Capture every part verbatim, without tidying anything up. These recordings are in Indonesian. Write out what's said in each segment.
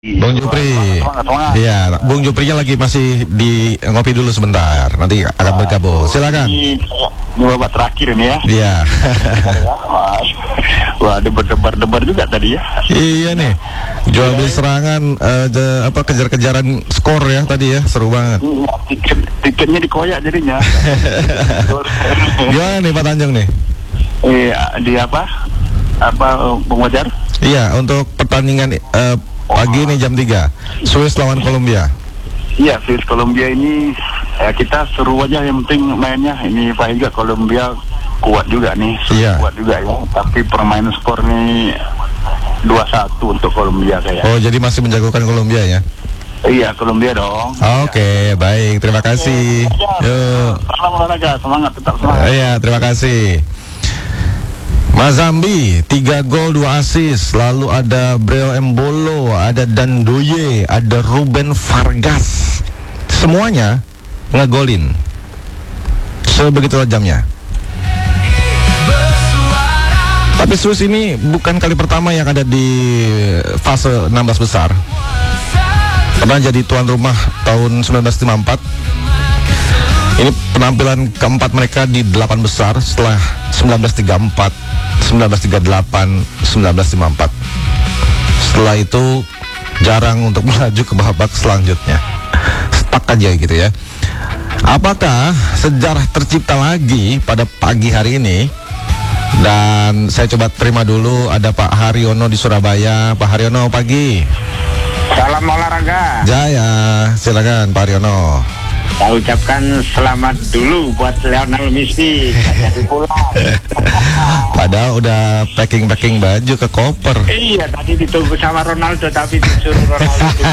Bung Jupri, Semangat, semangat. iya, Bung Juprinya lagi masih di ngopi dulu sebentar, nanti akan bergabung. Silakan. Ini, ini babak terakhir ini ya. Iya. Wah, debar-debar juga tadi ya. Iya nih, jual beli serangan, eh, je- apa kejar-kejaran skor ya tadi ya, seru banget. Iya, Tiket, tiketnya dikoyak jadinya. Gimana nih Pak Tanjung nih? Iya, di apa? Apa Bung Wajar? Iya, untuk pertandingan eh, pagi ini jam tiga, Swiss lawan Kolombia. Iya, Swiss Kolombia ini ya kita seru aja, yang penting mainnya. Ini Pak juga Kolombia kuat juga nih, Iya. kuat juga ya. Tapi permainan skor nih dua satu untuk Kolombia kayak. Oh, jadi masih menjagokan Kolombia ya? Iya, Kolombia dong. Oke, baik, terima kasih. Yuk. Salam olahraga, semangat, tetap semangat. Iya, terima kasih. Mas Zambi, tiga gol, dua assist. Lalu ada Breo Embolo, ada Dandoye, ada Ruben Vargas. Semuanya ngegolin. Sebegitu tajamnya. Tapi Swiss ini bukan kali pertama yang ada di fase enam belas besar. Pernah jadi tuan rumah tahun seribu sembilan ratus lima puluh empat. Ini penampilan keempat mereka di delapan besar setelah seribu sembilan ratus tiga puluh empat, seribu sembilan ratus tiga puluh delapan, seribu sembilan ratus lima puluh empat. Setelah itu jarang untuk melaju ke babak selanjutnya. Stuck aja gitu ya. Apakah sejarah tercipta lagi pada pagi hari ini? Dan saya coba terima dulu, ada Pak Haryono di Surabaya. Pak Haryono, pagi. Salam olahraga. Jaya, silakan Pak Haryono. Saya ucapkan selamat dulu buat Lionel Messi. Jadi pulang. Padahal udah packing-packing baju ke koper. Iya, tadi ditunggu sama Ronaldo tapi disuruh Ronaldo.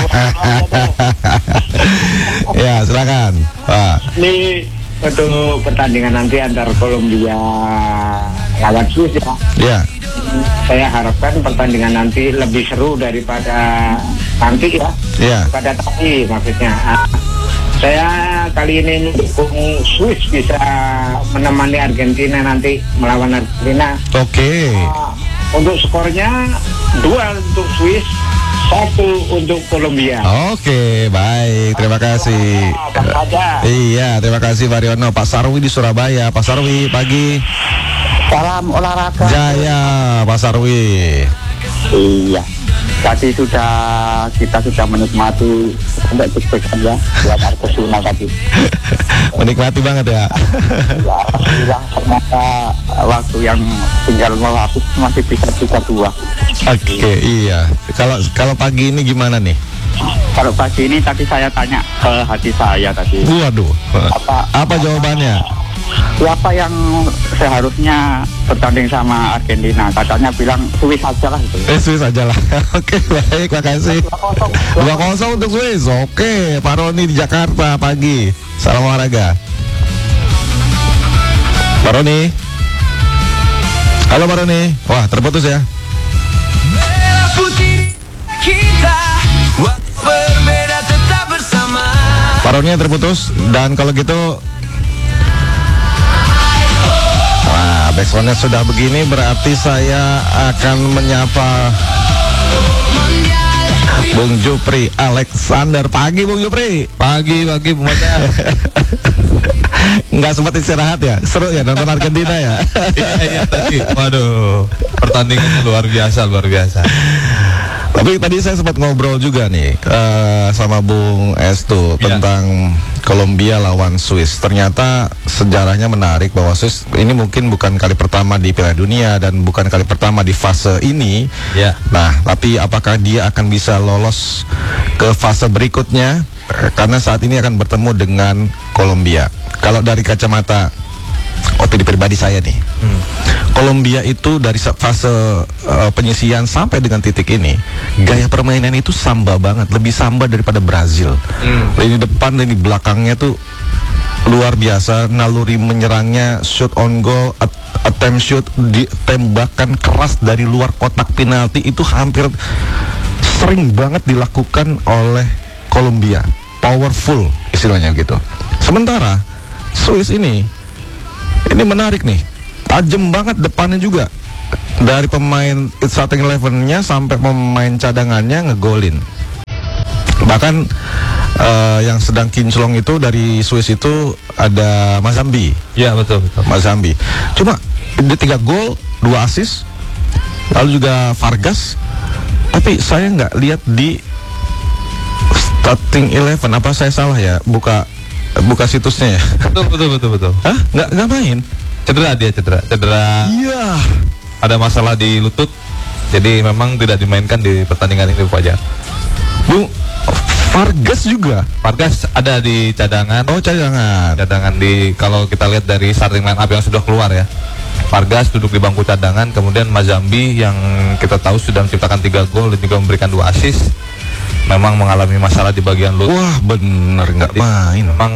Ya, silakan Pak. Ini untuk pertandingan nanti antar Kolombia lawan Swiss ya. Ya, Saya harapkan pertandingan nanti lebih seru daripada nanti ya. ya. Pada tadi maksudnya. Ah, Saya kali ini mendukung Swiss bisa menemani Argentina nanti melawan Argentina. Oke. Ah, untuk skornya dua untuk Swiss, satu untuk Kolombia. Oke, baik. Terima kasih. Bang Raja. Iya, terima kasih Pak Haryono. Pak Sarwi di Surabaya. Pak Sarwi, pagi. Salam olahraga. Jaya, Pak Sarwi. Iya. Tadi sudah kita sudah menikmati sampai deg-degan ya buat Argentina tadi. Menikmati banget ya. Ya, alhamdulillah ternyata waktu yang tinggal melapis masih bisa tiga dua. Oke, iya. Kalau kalau pagi ini gimana nih? Kalau pagi ini tadi saya tanya ke hati saya tadi, Waduh. Apa- Apa jawabannya? siapa yang seharusnya bertanding sama Argentina? Katanya bilang Swiss aja lah itu. Eh, Swiss aja lah. Oke, baik, makasih. dua kosong untuk Swiss. Oke, Pak Roni di Jakarta pagi. Salam olahraga. Pak Roni. Halo Pak Roni. Wah, terputus ya. Pak Roni terputus. Dan kalau gitu, wah, backsoundnya sudah begini, berarti saya akan menyapa Bung Jupri Alexander. Pagi Bung Jupri. Pagi, pagi semuanya. Nggak sempat istirahat ya? Seru ya nonton Argentina ya? Iya, iya tadi. Waduh, pertandingan luar biasa, luar biasa. Tapi tadi saya sempat ngobrol juga nih eh, sama Bung Estu Ya. tentang Kolombia lawan Swiss. Ternyata sejarahnya menarik bahwa Swiss ini mungkin bukan kali pertama di Piala Dunia dan bukan kali pertama di fase ini. Ya. Nah, tapi apakah dia akan bisa lolos ke fase berikutnya? Eh, Karena saat ini akan bertemu dengan Kolombia. Kalau dari kacamata opini pribadi saya nih, Hmm. Kolombia itu dari sa- fase uh, penyisian sampai dengan titik ini, gaya permainan itu samba banget, lebih samba daripada Brazil. Hmm. Lini depan, lini belakangnya tuh luar biasa, naluri menyerangnya, shoot on goal, at- attempt shoot, di, tembakan keras dari luar kotak penalti itu hampir sering banget dilakukan oleh Kolombia. Powerful istilahnya gitu. Sementara Swiss ini ini menarik nih, tajam banget depannya juga. Dari pemain starting eleven-nya sampai pemain cadangannya ngegolin. Bahkan uh, yang sedang kinclong itu dari Swiss itu ada Mazambi. Ya betul, betul. Mazambi. Cuma dia tiga gol, dua assist, lalu juga Vargas. Tapi saya nggak lihat di starting eleven. Apa saya salah ya? Buka buka situsnya ya. Betul betul betul betul. Hah? Nggak nggak main? Cedera dia cedera, cedera. Iya. Ada masalah di lutut. Jadi memang tidak dimainkan di pertandingan ini Pak Jah. Bung, Vargas juga. Vargas ada di cadangan. Oh, cadangan. Cadangan di kalau kita lihat dari starting line up yang sudah keluar ya. Vargas duduk di bangku cadangan, kemudian Mazambi yang kita tahu sudah menciptakan tiga gol dan juga memberikan dua assist. Memang mengalami masalah di bagian lutut. Wah, bener nggak main. Memang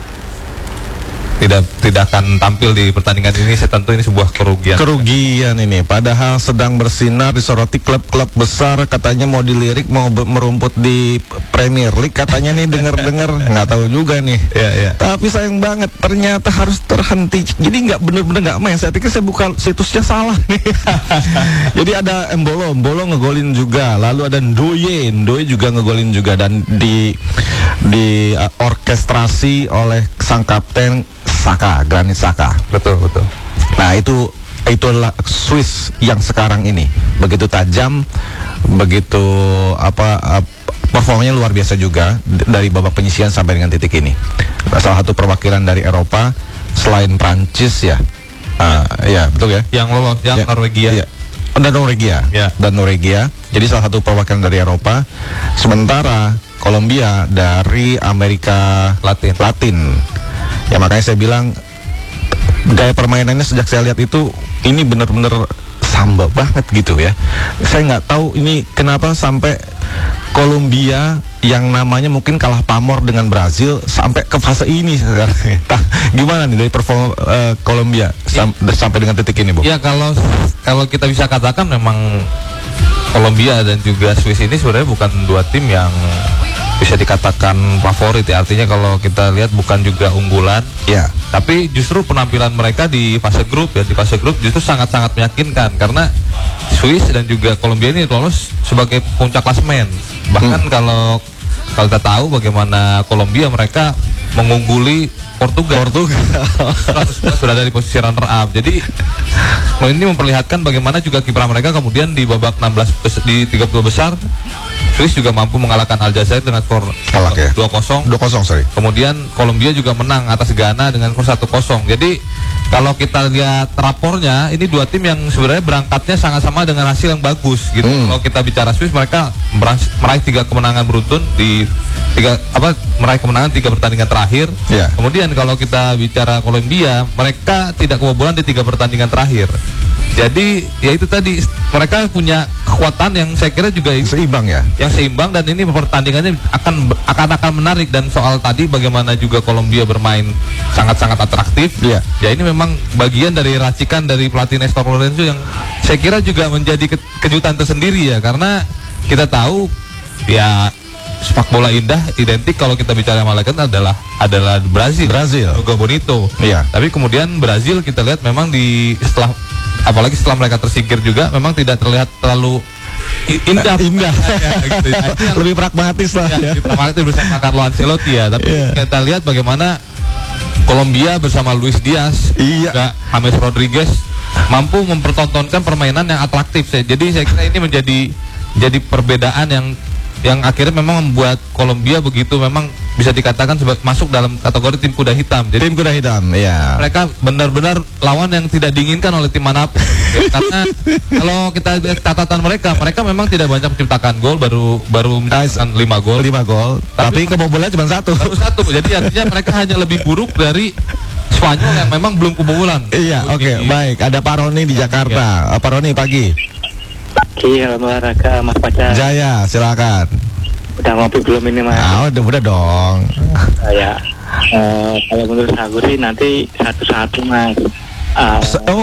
tidak tidak akan tampil di pertandingan ini. Saya tentu ini sebuah kerugian. Kerugian ini. Padahal sedang bersinar disoroti klub-klub besar, katanya mau dilirik mau be- merumput di Premier League katanya nih, dengar-dengar nggak tahu juga nih. Ya, ya. Tapi sayang banget ternyata harus terhenti. Jadi nggak bener-bener nggak main. Saya pikir saya buka situsnya salah nih. Jadi ada Embolo, Embolo ngegolin juga. Lalu ada Ndoye, Ndoye juga ngegolin juga, dan di di uh, orkestrasi oleh sang kapten Saka, Granit Saka. Betul, betul. Nah, itu itulah Swiss yang sekarang ini begitu tajam, begitu apa uh, performanya luar biasa juga d- dari babak penyisian sampai dengan titik ini. Salah satu perwakilan dari Eropa selain Prancis ya. Uh, ya, betul ya? Yang lolos, yang Ya, Norwegia. ya. Dan Norwegia. Ya. Dan Norwegia. Jadi salah satu perwakilan dari Eropa. Sementara Kolombia dari Amerika Latin. Latin. Ya makanya saya bilang gaya permainannya sejak saya lihat itu ini benar-benar samba banget gitu ya. Saya nggak tahu ini kenapa sampai Kolombia yang namanya mungkin kalah pamor dengan Brazil sampai ke fase ini sekarang. Gimana nih dari performa uh, Kolombia sam- ya. sampai dengan titik ini, Bu? Ya kalau kalau kita bisa katakan memang Kolombia dan juga Swiss ini sebenarnya bukan dua tim yang bisa dikatakan favorit ya. Artinya kalau kita lihat bukan juga unggulan ya. Tapi justru penampilan mereka di fase grup ya, di fase grup justru sangat-sangat meyakinkan karena Swiss dan juga Kolombia ini lolos sebagai puncak klasemen. Bahkan hmm. kalau kalau kita tahu bagaimana Kolombia mereka mengungguli Portugal. Portugal sudah ada di posisi runner up. Jadi ini memperlihatkan bagaimana juga kiprah mereka kemudian di babak enam belas di tiga puluh besar Swiss juga mampu mengalahkan Aljazair dengan skor ya? dua kosong. dua kosong, sorry. Kemudian Kolombia juga menang atas Ghana dengan skor satu kosong. Jadi kalau kita lihat rapornya, ini dua tim yang sebenarnya berangkatnya sangat sama dengan hasil yang bagus gitu. Hmm. Kalau kita bicara Swiss, mereka meraih tiga kemenangan beruntun di tiga apa meraih kemenangan tiga pertandingan terakhir. Yeah. Kemudian kalau kita bicara Kolombia, mereka tidak kebobolan di tiga pertandingan terakhir. Jadi ya itu tadi mereka punya kekuatan yang saya kira juga seimbang ya. Yang seimbang dan ini pertandingannya akan akan akan menarik. Dan soal tadi bagaimana juga Kolombia bermain sangat-sangat atraktif. Yeah. Ya ini memang bagian dari racikan dari pelatih Nestor Lorenzo yang saya kira juga menjadi ke- kejutan tersendiri ya, karena kita tahu ya sepak bola indah identik kalau kita bicara Malaga adalah adalah Brazil. Brazil. Jogo Bonito. Iya. Tapi kemudian Brazil kita lihat memang di setelah apalagi setelah mereka tersingkir juga memang tidak terlihat terlalu indah indah ya, gitu. Ya, lebih pragmatis lah ya, ya. pragmatis bersama Carlo Ancelotti ya. Tapi yeah. kita lihat bagaimana Kolombia bersama Luis Diaz, iya. juga James Rodriguez mampu mempertontonkan permainan yang atraktif. Jadi saya kira ini menjadi jadi perbedaan yang yang akhirnya memang membuat Kolombia begitu memang bisa dikatakan sebagai masuk dalam kategori tim kuda hitam. Jadi tim kuda hitam, ya. Mereka benar-benar lawan yang tidak diinginkan oleh tim manapun. Ya, karena kalau kita lihat catatan mereka, mereka memang tidak banyak menciptakan gol, baru baru menciptakan lima gol. lima gol. Tapi, tapi kebobolan cuma satu. Baru satu. Jadi artinya mereka hanya lebih buruk dari Spanyol yang memang belum kebobolan. Iya, oke, okay, baik. Ada Pak Roni di Jakarta. Ya. Pak Roni, pagi. Pagi, olahraga Mas Pacar. Jaya, silakan. Udah ngopi belum ini Mas? Ah, udah, udah dong. Ya, uh, kalau menurut aku sih nanti satu-satu Mas. Uh,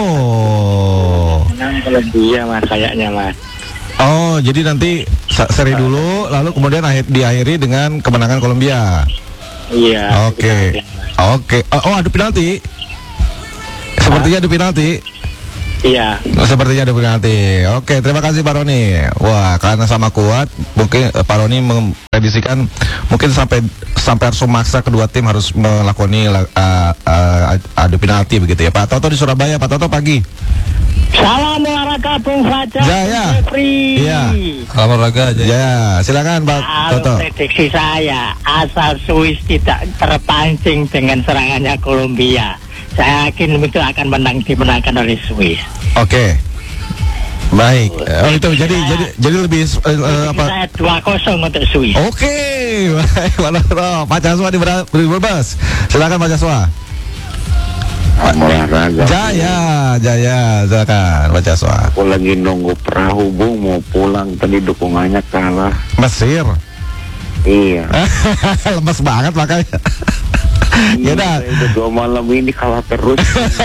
oh. Menang Kolombia Mas kayaknya Mas. Oh, jadi nanti seri dulu, lalu kemudian akhir diakhiri dengan kemenangan Kolombia. Iya. Oke, okay. oke. Okay. Oh, oh, adu penalti. Sepertinya adu penalti. Iya. Sepertinya ada penalti. Oke, terima kasih Pak Roni. Wah, karena sama kuat, mungkin uh, Pak Roni memprediksikan mungkin sampai sampai harus memaksa kedua tim harus melakoni uh, uh, adu penalti begitu ya. Pak Toto di Surabaya. Pak Toto pagi. Salam olahraga Bung Fajar. Jaya. Iya. Salam olahraga aja. Ya, silakan Pak Toto. Kalau prediksi saya, asal Swiss tidak terpancing dengan serangannya Kolombia, saya yakin itu akan menang dimenangkan oleh Swiss. Oke. Baik. Oh itu jadi jadi jadi lebih uh, apa? Saya dua kosong untuk Swiss. Oke. Baik, Pak Toto. Pak Jaswa di Ber- di Brebes. Silakan Pak Jaswa. Olahraga. Jaya, Jaya, silakan Pak Jaswa. Aku lagi nunggu perahu Bung mau pulang, tadi dukungannya kalah. Mesir. Iya. Lemes banget makanya. Ya udah. Udah dua malam ini kalah terus.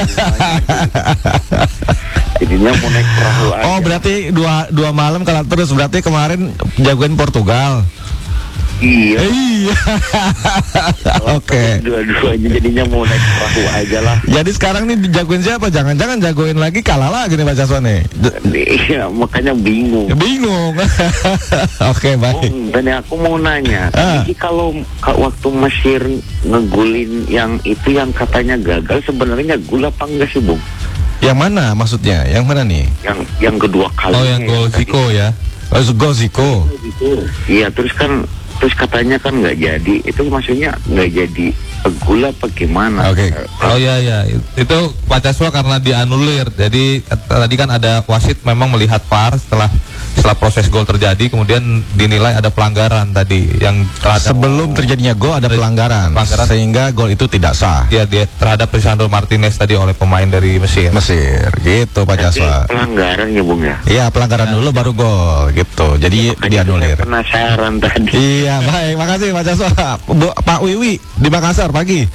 Jadinya mau naik perahu aja. Oh berarti dua dua malam kalah terus, berarti kemarin jagoin Portugal. Iya. Iya. Oke. Dua-duanya jadinya mau naik perahu aja lah. Jadi sekarang nih jagoin siapa? Jangan-jangan jagoin lagi kalah lagi nih Pak Jaswa nih. Iya, makanya bingung. Bingung. Oke, baik. Oh, dan aku mau nanya, Ah. jadi kalau ka- waktu Mesir ngegulin yang itu yang katanya gagal, sebenarnya gol apa enggak sih, Bung? Yang mana maksudnya? Yang mana nih? Yang yang kedua kali. Oh, yang gol Zico ya. Oh, gol Zico. Iya, terus kan terus katanya kan nggak jadi. Itu maksudnya nggak jadi gol apa gimana? Oke. Oh iya iya, itu Pak Jaswa karena dianulir. Jadi tadi kan ada wasit memang melihat V A R setelah setelah proses gol terjadi, kemudian dinilai ada pelanggaran tadi yang terhadap Sebelum terjadinya gol ada pelanggaran, Pelanggaran. sehingga gol itu tidak sah. ya dia terhadap Lisandro Martinez tadi oleh pemain dari Mesir. Mesir, gitu Pak Jadi Jaswa. pelanggaran ya, Bung ya. Iya, pelanggaran dulu baru gol, gitu. Jadi Makanya dianulir. saya penasaran tadi. Iya, baik, makasih Pak Jaswa. Bu- Pak Wiwi di Makassar pagi.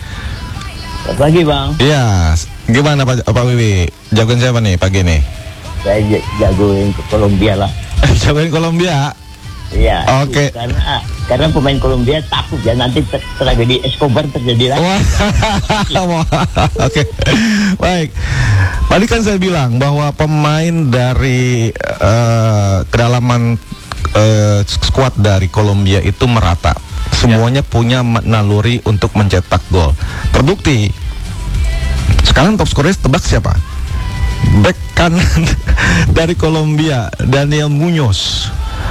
Pagi Bang, Iya, gimana Pak Pak Wiwi? Jagoin siapa nih pagi nih? saya j- jagoin ke Kolombia lah. Jagoin Kolombia. Iya. Oke. Karena karena pemain Kolombia takut ya nanti ter- tragedi Escobar terjadi lagi. Wah, oke, baik. Tadi kan saya bilang bahwa pemain dari eh, kedalaman eh, skuad dari Kolombia itu merata. Semuanya punya ma- naluri untuk mencetak gol. Terbukti. Sekarang top scorer tebak siapa? Back kanan dari Kolombia, Daniel Muñoz.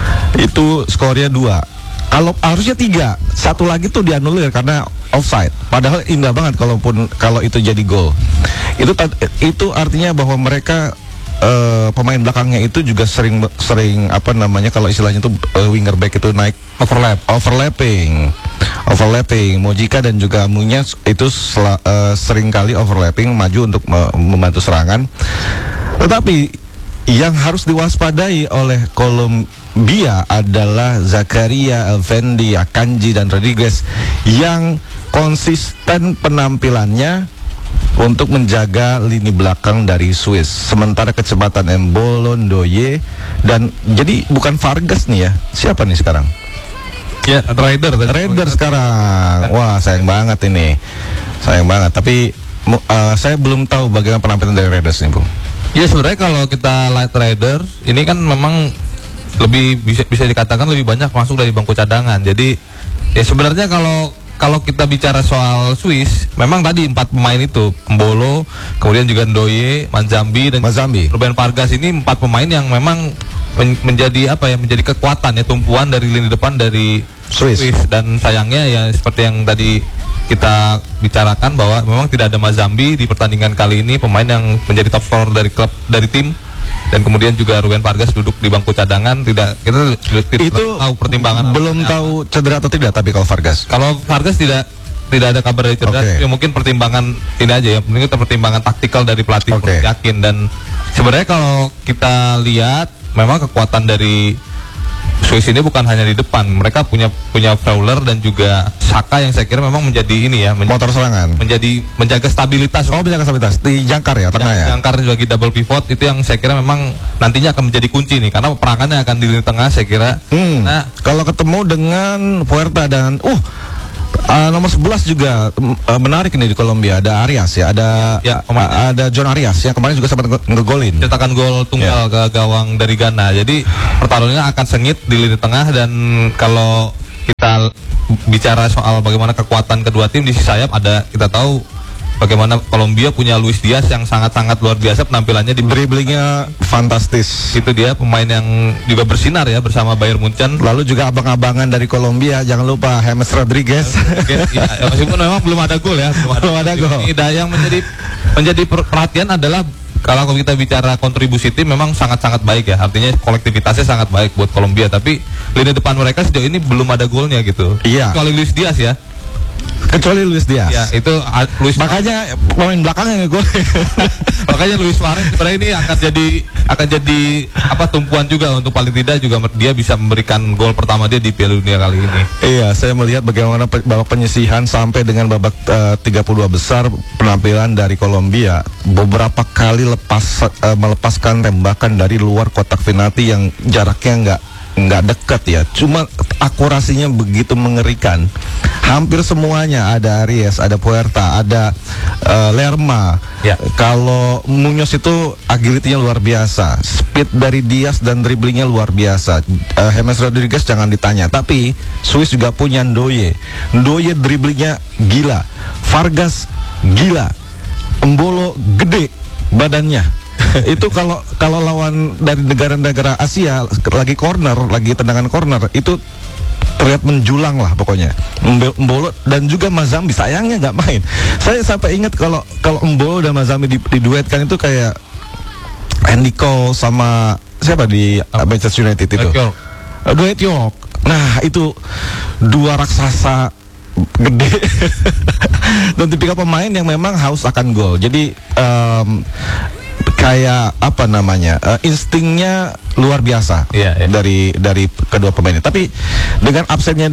Itu skornya dua. Kalau harusnya tiga, satu lagi tuh dianulir karena offside. Padahal indah banget kalaupun kalau itu jadi gol. Itu tad- itu artinya bahwa mereka eh, pemain belakangnya itu juga sering sering apa namanya kalau istilahnya itu eh, winger back itu naik overlap, overlapping, overlapping. Mojika dan juga Muñoz itu sela, eh, sering kali overlapping maju untuk me- membantu serangan. Tetapi yang harus diwaspadai oleh Kolombia adalah Zakaria, Elvendi, Akanji, dan Rodriguez yang konsisten penampilannya untuk menjaga lini belakang dari Swiss. Sementara kecepatan Embolo, Ndoye, dan jadi bukan Vargas nih ya. Siapa nih sekarang? Ya, Raider. Raider sekarang. Wah, sayang banget ini. Sayang banget. Tapi mu- uh, saya belum tahu bagaimana penampilan dari Raiders nih, Bung. Ya sebenarnya kalau kita light rider ini kan memang lebih bisa bisa dikatakan lebih banyak masuk dari bangku cadangan. Jadi ya sebenarnya kalau kalau kita bicara soal Swiss, memang tadi empat pemain itu, Embolo, kemudian juga Ndoye, Manzambi dan Manzambi. Ruben Vargas ini empat pemain yang memang men- menjadi apa ya, menjadi kekuatan ya, tumpuan dari lini depan dari Swiss. Dan sayangnya ya seperti yang tadi kita bicarakan bahwa memang tidak ada Mazambi di pertandingan kali ini, pemain yang menjadi top scorer dari klub dari tim, dan kemudian juga Ruben Vargas duduk di bangku cadangan. Tidak, kita tidak Itu tahu pertimbangan belum apa. tahu cedera atau tidak, tapi kalau Vargas Kalau Vargas tidak tidak ada kabar dari cedera, Oke. ya mungkin pertimbangan ini aja ya, mungkin itu pertimbangan taktikal dari pelatih. Oke. Yakin. Dan sebenarnya kalau kita lihat memang kekuatan dari Swiss ini bukan hanya di depan, mereka punya punya Fowler dan juga Saka yang saya kira memang menjadi ini ya, men- motor serangan. menjadi menjaga stabilitas. Oh, menjaga stabilitas di jangkar ya, tengah ya. Jangkar sebagai double pivot itu yang saya kira memang nantinya akan menjadi kunci nih, karena perangannya akan di lini tengah saya kira. Hmm. Nah, Kalau ketemu dengan Puerta dan uh Uh, nomor sebelas juga uh, menarik ini di Kolombia, ada Arias ya, ada ya, uh, ada John Arias yang kemarin juga sempat nge- ngegolin. Cetakan gol tunggal Ya. ke gawang dari Ghana. Jadi pertarungannya akan sengit di lini tengah, dan kalau kita bicara soal bagaimana kekuatan kedua tim di sisi sayap, ada kita tahu bagaimana Kolombia punya Luis Diaz yang sangat-sangat luar biasa penampilannya di Dribblingnya fantastis. itu dia pemain yang juga bersinar ya bersama Bayern Munchen. Lalu juga abang-abangan dari Kolombia, jangan lupa James Rodriguez. ya, ya, meskipun memang belum ada gol ya, belum ada, Belum ada gol. Ini dan yang menjadi menjadi per- perhatian adalah kalau kita bicara kontribusi tim memang sangat-sangat baik ya, artinya kolektivitasnya sangat baik buat Kolombia, tapi lini depan mereka sejauh ini belum ada golnya gitu. Iya. Kecuali Luis Diaz ya. Kecuali Luis Diaz. Ya, itu uh, Luis Makanya pemain belakangnya ngegol. makanya Luis Suarez sebenarnya ini akan jadi akan jadi apa tumpuan juga untuk paling tidak juga dia bisa memberikan gol pertama dia di Piala Dunia kali ini. Iya, saya melihat bagaimana pe- babak penyisihan sampai dengan babak uh, tiga puluh dua besar penampilan dari Kolombia. Beberapa kali lepas uh, melepaskan tembakan dari luar kotak penalti yang jaraknya nggak nggak dekat ya. Cuma akurasinya begitu mengerikan. Hampir semuanya, ada Arias, ada Puerta, ada uh, Lerma. Ya. Kalau Muñoz itu agility-nya luar biasa, speed dari Diaz dan dribblingnya luar biasa. uh, James Rodriguez jangan ditanya. Tapi Swiss juga punya Ndoye. Ndoye dribblingnya gila. Vargas gila. Embolo gede badannya. Itu kalau kalau lawan dari negara-negara Asia lagi corner, lagi tendangan corner itu terlihat menjulang lah pokoknya. Embolo dan juga Mazambi sayangnya nggak main. Saya sampai ingat kalau kalau Embolo dan Mazambi diduetkan itu kayak Andy Cole sama siapa di Manchester United itu. Uh, duet York. Nah, itu dua raksasa gede dan tipikal pemain yang memang haus akan gol. Jadi um, kayak apa namanya uh, instingnya luar biasa Iya, iya. dari dari kedua pemain ini. Tapi dengan absennya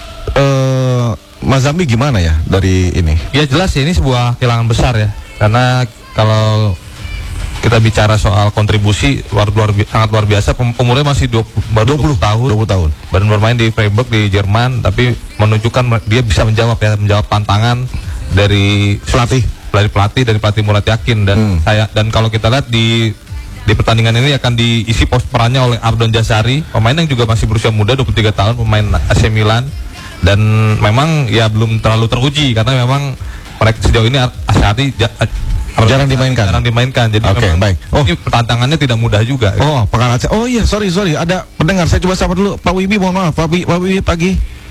uh, Mazambi gimana ya dari ini? Ya jelas ya, ini sebuah kehilangan besar ya, karena kalau kita bicara soal kontribusi luar luar bi- sangat luar biasa. Pem- umurnya masih dua puluh, baru dua puluh tahun. dua puluh tahun. Baru bermain di Freiburg di Jerman, tapi menunjukkan me- dia bisa menjawab ya, menjawab tantangan dari Pelatih. dari pelatih dari pelatih Murat Yakin, dan Hmm. saya dan kalau kita lihat di di pertandingan ini akan diisi pos perannya oleh Ardon Jazari, pemain yang juga masih berusia muda, dua puluh tiga tahun, pemain A C Milan, dan memang ya belum terlalu teruji karena memang mereka sejauh ini Asyari ja, Jarang dimainkan. jarang dimainkan. Jadi Oke, memang baik. Oh. ini tantangannya tidak mudah juga. Oh, Pekan Aceh. Oh iya, sorry sorry. Ada pendengar. Saya coba sapa dulu. Pak Wibi, mohon maaf. Pak Wibi, Pak Wibi pagi.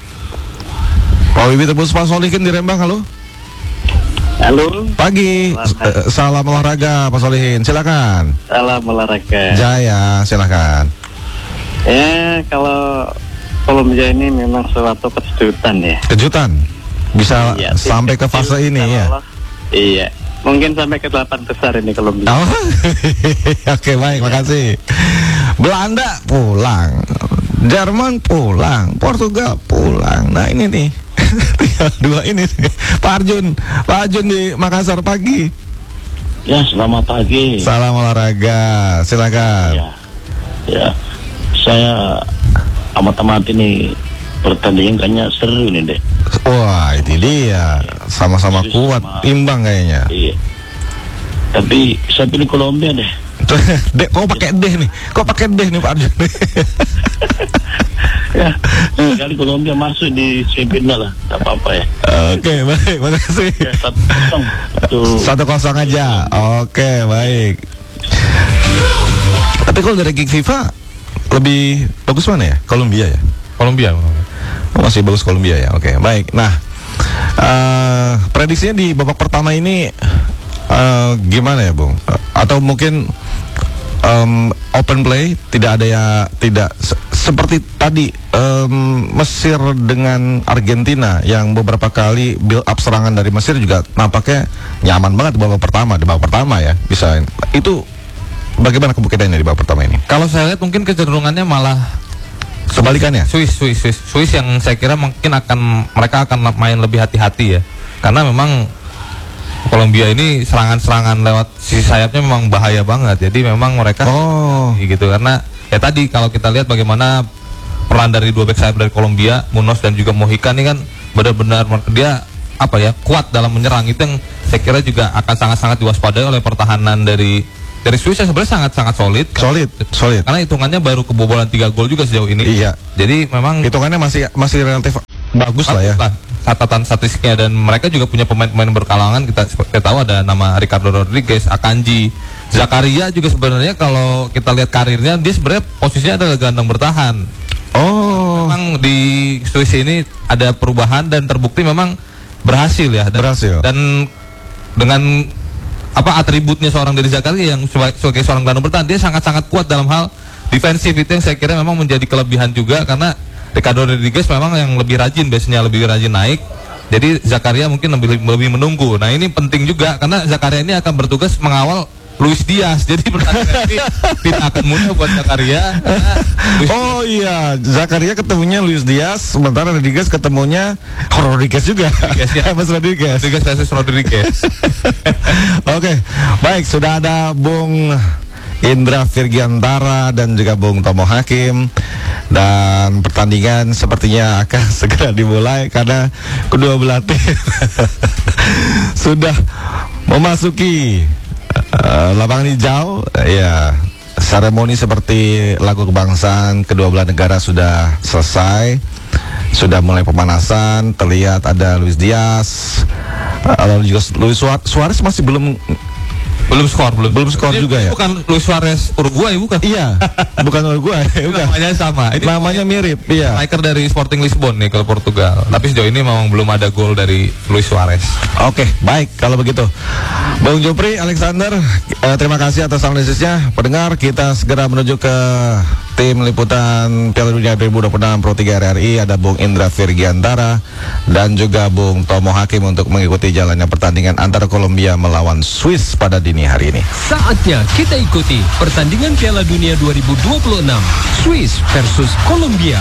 Pak Wibi terus Pak Solihin di Rembang. Halo. Halo, Pagi. Selamat. Eh, Salam olahraga Pak Solihin. Silakan. salam olahraga. Jaya, silakan. Ya, kalau Kolombia ini memang suatu kejutan ya. Kejutan. Bisa Iya, tim sampai ke kecil fase ini kalau ya. lolos. Iya, mungkin sampai ke delapan besar ini Kolombia. Oh, oke baik, makasih. Belanda pulang, Jerman pulang, Portugal pulang. Nah ini nih, tinggal dua ini. nih. Pak Arjun, Pak Arjun di Makassar pagi. Ya, selamat pagi. Salam olahraga, silakan. Ya, ya. Saya amat-amat ini pertandingan kayaknya seru nih deh. Wah, itu dia, sama-sama kuat, imbang kayaknya. Iya. Tapi saya pilih Kolombia deh. Dek, kok pakai deh nih? Kok pakai deh nih Pak Arjun? Ya, sekali Kolombia masuk di semifinal lah, tak apa-apa ya. Oke, baik, makasih. Ya, satu kosong. Tuh. Satu kosong aja. Oke, baik. Tapi kalau dari gig FIFA lebih bagus mana ya? Kolombia ya? Kolombia. Oh, masih bagus Kolombia ya. Oke, baik. Nah, uh, prediksinya di babak pertama ini uh, gimana ya, Bung? Uh, atau mungkin um, open play, tidak ada ya, tidak se- seperti tadi um, Mesir dengan Argentina yang beberapa kali build up serangan dari Mesir juga nampaknya nyaman banget di babak pertama, di babak pertama ya. Bisa itu bagaimana kemungkinannya di babak pertama ini? Kalau saya lihat mungkin kecenderungannya malah Kebalikannya? Swiss, Swiss, Swiss, Swiss yang saya kira mungkin akan mereka akan main lebih hati-hati ya, karena memang Kolombia ini serangan-serangan lewat sisi sayapnya memang bahaya banget. Jadi memang mereka Oh, gitu, karena ya tadi kalau kita lihat bagaimana peran dari dua back sayap dari Kolombia, Munoz dan juga Mojica ini kan benar-benar dia apa ya kuat dalam menyerang. Itu yang saya kira juga akan sangat-sangat diwaspadai oleh pertahanan dari dari Swiss yang sebenarnya sangat-sangat solid. Solid, solid. Karena hitungannya baru kebobolan tiga gol juga sejauh ini. Iya. Jadi memang hitungannya masih masih relatif bagus lah ya. Lah, catatan statistiknya, dan mereka juga punya pemain-pemain berkalangan. Kita kita tahu ada nama Ricardo Rodriguez, Akanji, Zakaria juga sebenarnya kalau kita lihat karirnya dia sebenarnya posisinya adalah gelandang bertahan. Oh. Memang di Swiss ini ada perubahan dan terbukti memang berhasil ya. Dan, berhasil. Dan dengan apa atributnya seorang dari Zakaria yang sebagai seorang gelandang bertahan, dia sangat-sangat kuat dalam hal defensif. Itu yang saya kira memang menjadi kelebihan juga, karena Ricardo Rodriguez memang yang lebih rajin, biasanya lebih rajin naik. Jadi Zakaria mungkin lebih lebih menunggu. Nah ini penting juga karena Zakaria ini akan bertugas mengawal Luis Diaz. Jadi pertandingan ini tidak akan mudah buat Zakaria. Oh iya, Zakaria ketemunya Luis Diaz, sementara Rodriguez ketemunya Rodriguez juga. Rodriguez, ya. Mas Rodriguez. Rodriguez versus Rodriguez. Oke, baik, sudah ada Bung Indra Virgiantara dan juga Bung Tomo Hakim, dan pertandingan sepertinya akan segera dimulai karena kedua belah tim sudah memasuki uh, lapangan hijau. Ya, seremoni seperti lagu kebangsaan kedua belah negara sudah selesai, sudah mulai pemanasan. Terlihat ada Luis Diaz, uh, lalu juga Luis Suarez masih belum belum skor belum belum skor ini, juga ini ya. Bukan Luis Suarez Uruguay, bukan? Iya, bukan Uruguay. Bukan. Namanya sama. Ini namanya mirip. Iya. Striker dari Sporting Lisbon nih kalau Portugal. Tapi sejauh ini memang belum ada gol dari Luis Suarez. Oke, baik kalau begitu. Bung Jupri, Alexander, eh, terima kasih atas analisisnya. Pendengar, kita segera menuju ke tim liputan Piala Dunia dua ribu dua puluh enam Pro tiga R R I. Ada Bung Indra Virgiantara dan juga Bung Tomo Hakim untuk mengikuti jalannya pertandingan antara Kolombia melawan Swiss pada dini hari ini. Saatnya kita ikuti pertandingan Piala Dunia dua ribu dua puluh enam Swiss versus Kolombia.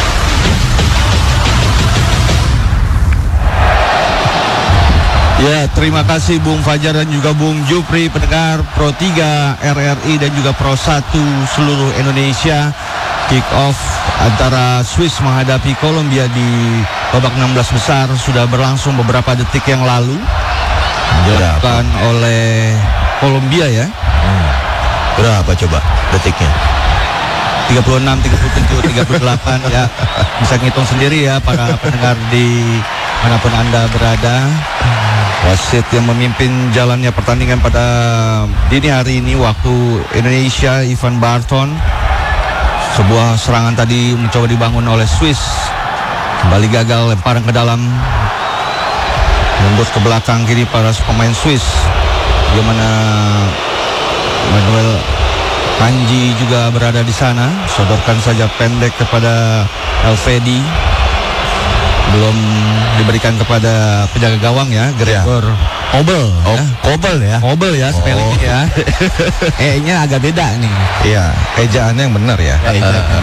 Ya, terima kasih Bung Fajar dan juga Bung Jupri, pendengar Pro tiga R R I dan juga Pro satu seluruh Indonesia. Kick off antara Swiss menghadapi Kolombia di babak enam belas besar sudah berlangsung beberapa detik yang lalu. Dilakukan oleh Kolombia ya. Hmm. Berapa coba detiknya? tiga puluh enam, tiga puluh tujuh, tiga puluh delapan ya. Bisa ngitung sendiri ya para pendengar di manapun Anda berada. Wasit yang memimpin jalannya pertandingan pada dini hari ini waktu Indonesia, Ivan Barton. Sebuah serangan tadi mencoba dibangun oleh Swiss, kembali gagal, lemparan ke dalam, mundur ke belakang kiri para pemain Swiss. Bagaimana Manuel Kanji juga berada di sana, sodorkan saja pendek kepada Elvedi. Belum diberikan kepada penjaga gawang ya, Gregor Kobel. Oh, ya. Kobel ya. Kobel ya, spelling Oh. ya. E-nya agak beda nih. Iya, ejaannya yang benar ya. Ya, ejaan.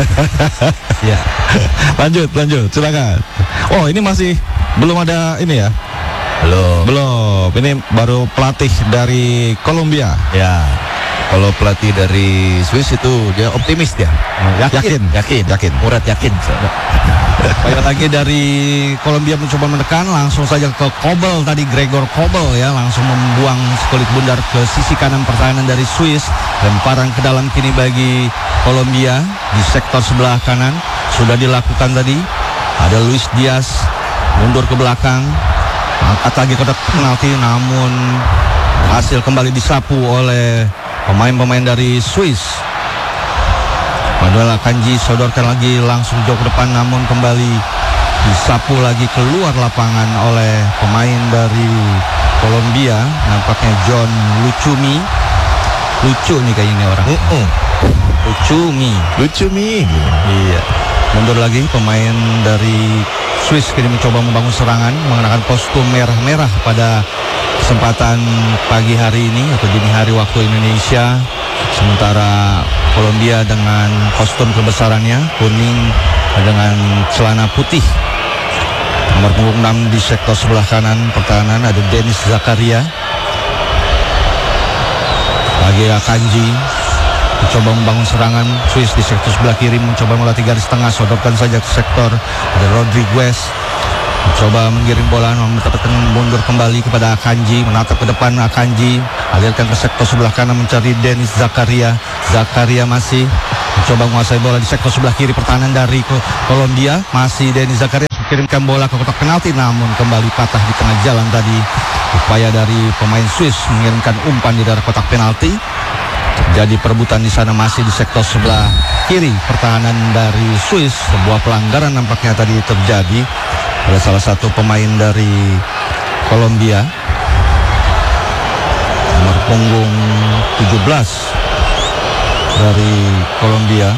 Ya. Lanjut, lanjut, silakan. Oh, ini masih belum ada ini ya? Belum. Belum. Ini baru pelatih dari Kolombia. Ya. Kalau pelatih dari Swiss itu dia optimis dia. Yakin, yakin, yakin. Murad yakin. Sekali lagi dari Kolombia mencoba menekan, langsung saja ke Kobel tadi, Gregor Kobel ya, langsung membuang sekulit bundar ke sisi kanan pertahanan dari Swiss. Lemparan ke dalam kini bagi Kolombia di sektor sebelah kanan sudah dilakukan tadi. Ada Luis Diaz mundur ke belakang, angkat lagi kotak penalti, namun hasil kembali disapu oleh pemain-pemain dari Swiss. Manuel Akanji sodorkan lagi langsung jauh ke depan, namun kembali disapu lagi keluar lapangan oleh pemain dari Kolombia. Nampaknya John Lucumi. Lucu nih kayaknya ini orang. Mm-mm. Lucumi. Lucumi. Iya. Mundur lagi pemain dari Swiss kini mencoba membangun serangan mengenakan kostum merah-merah pada kesempatan pagi hari ini atau dini hari waktu Indonesia. Sementara Kolombia dengan kostum kebesarannya kuning dengan celana putih. Nomor punggung enam di sektor sebelah kanan pertahanan ada Denis Zakaria. Lagi Akanji mencoba membangun serangan. Swiss di sektor sebelah kiri mencoba melatih garis tengah, sodorkan saja ke sektor ada Rodriguez, mencoba menggiring bola, mendapatkan mundur kembali kepada Akanji, menatap ke depan Akanji, alirkan ke sektor sebelah kanan mencari Denis Zakaria. Zakaria masih mencoba menguasai bola di sektor sebelah kiri, pertahanan dari Kolombia, masih Denis Zakaria kirimkan bola ke kotak penalti, namun kembali patah di tengah jalan tadi. Upaya dari pemain Swiss mengirimkan umpan di daerah kotak penalti. Jadi perebutan di sana masih di sektor sebelah kiri pertahanan dari Swiss. Sebuah pelanggaran nampaknya tadi terjadi pada salah satu pemain dari Kolombia, nomor punggung tujuh belas dari Kolombia,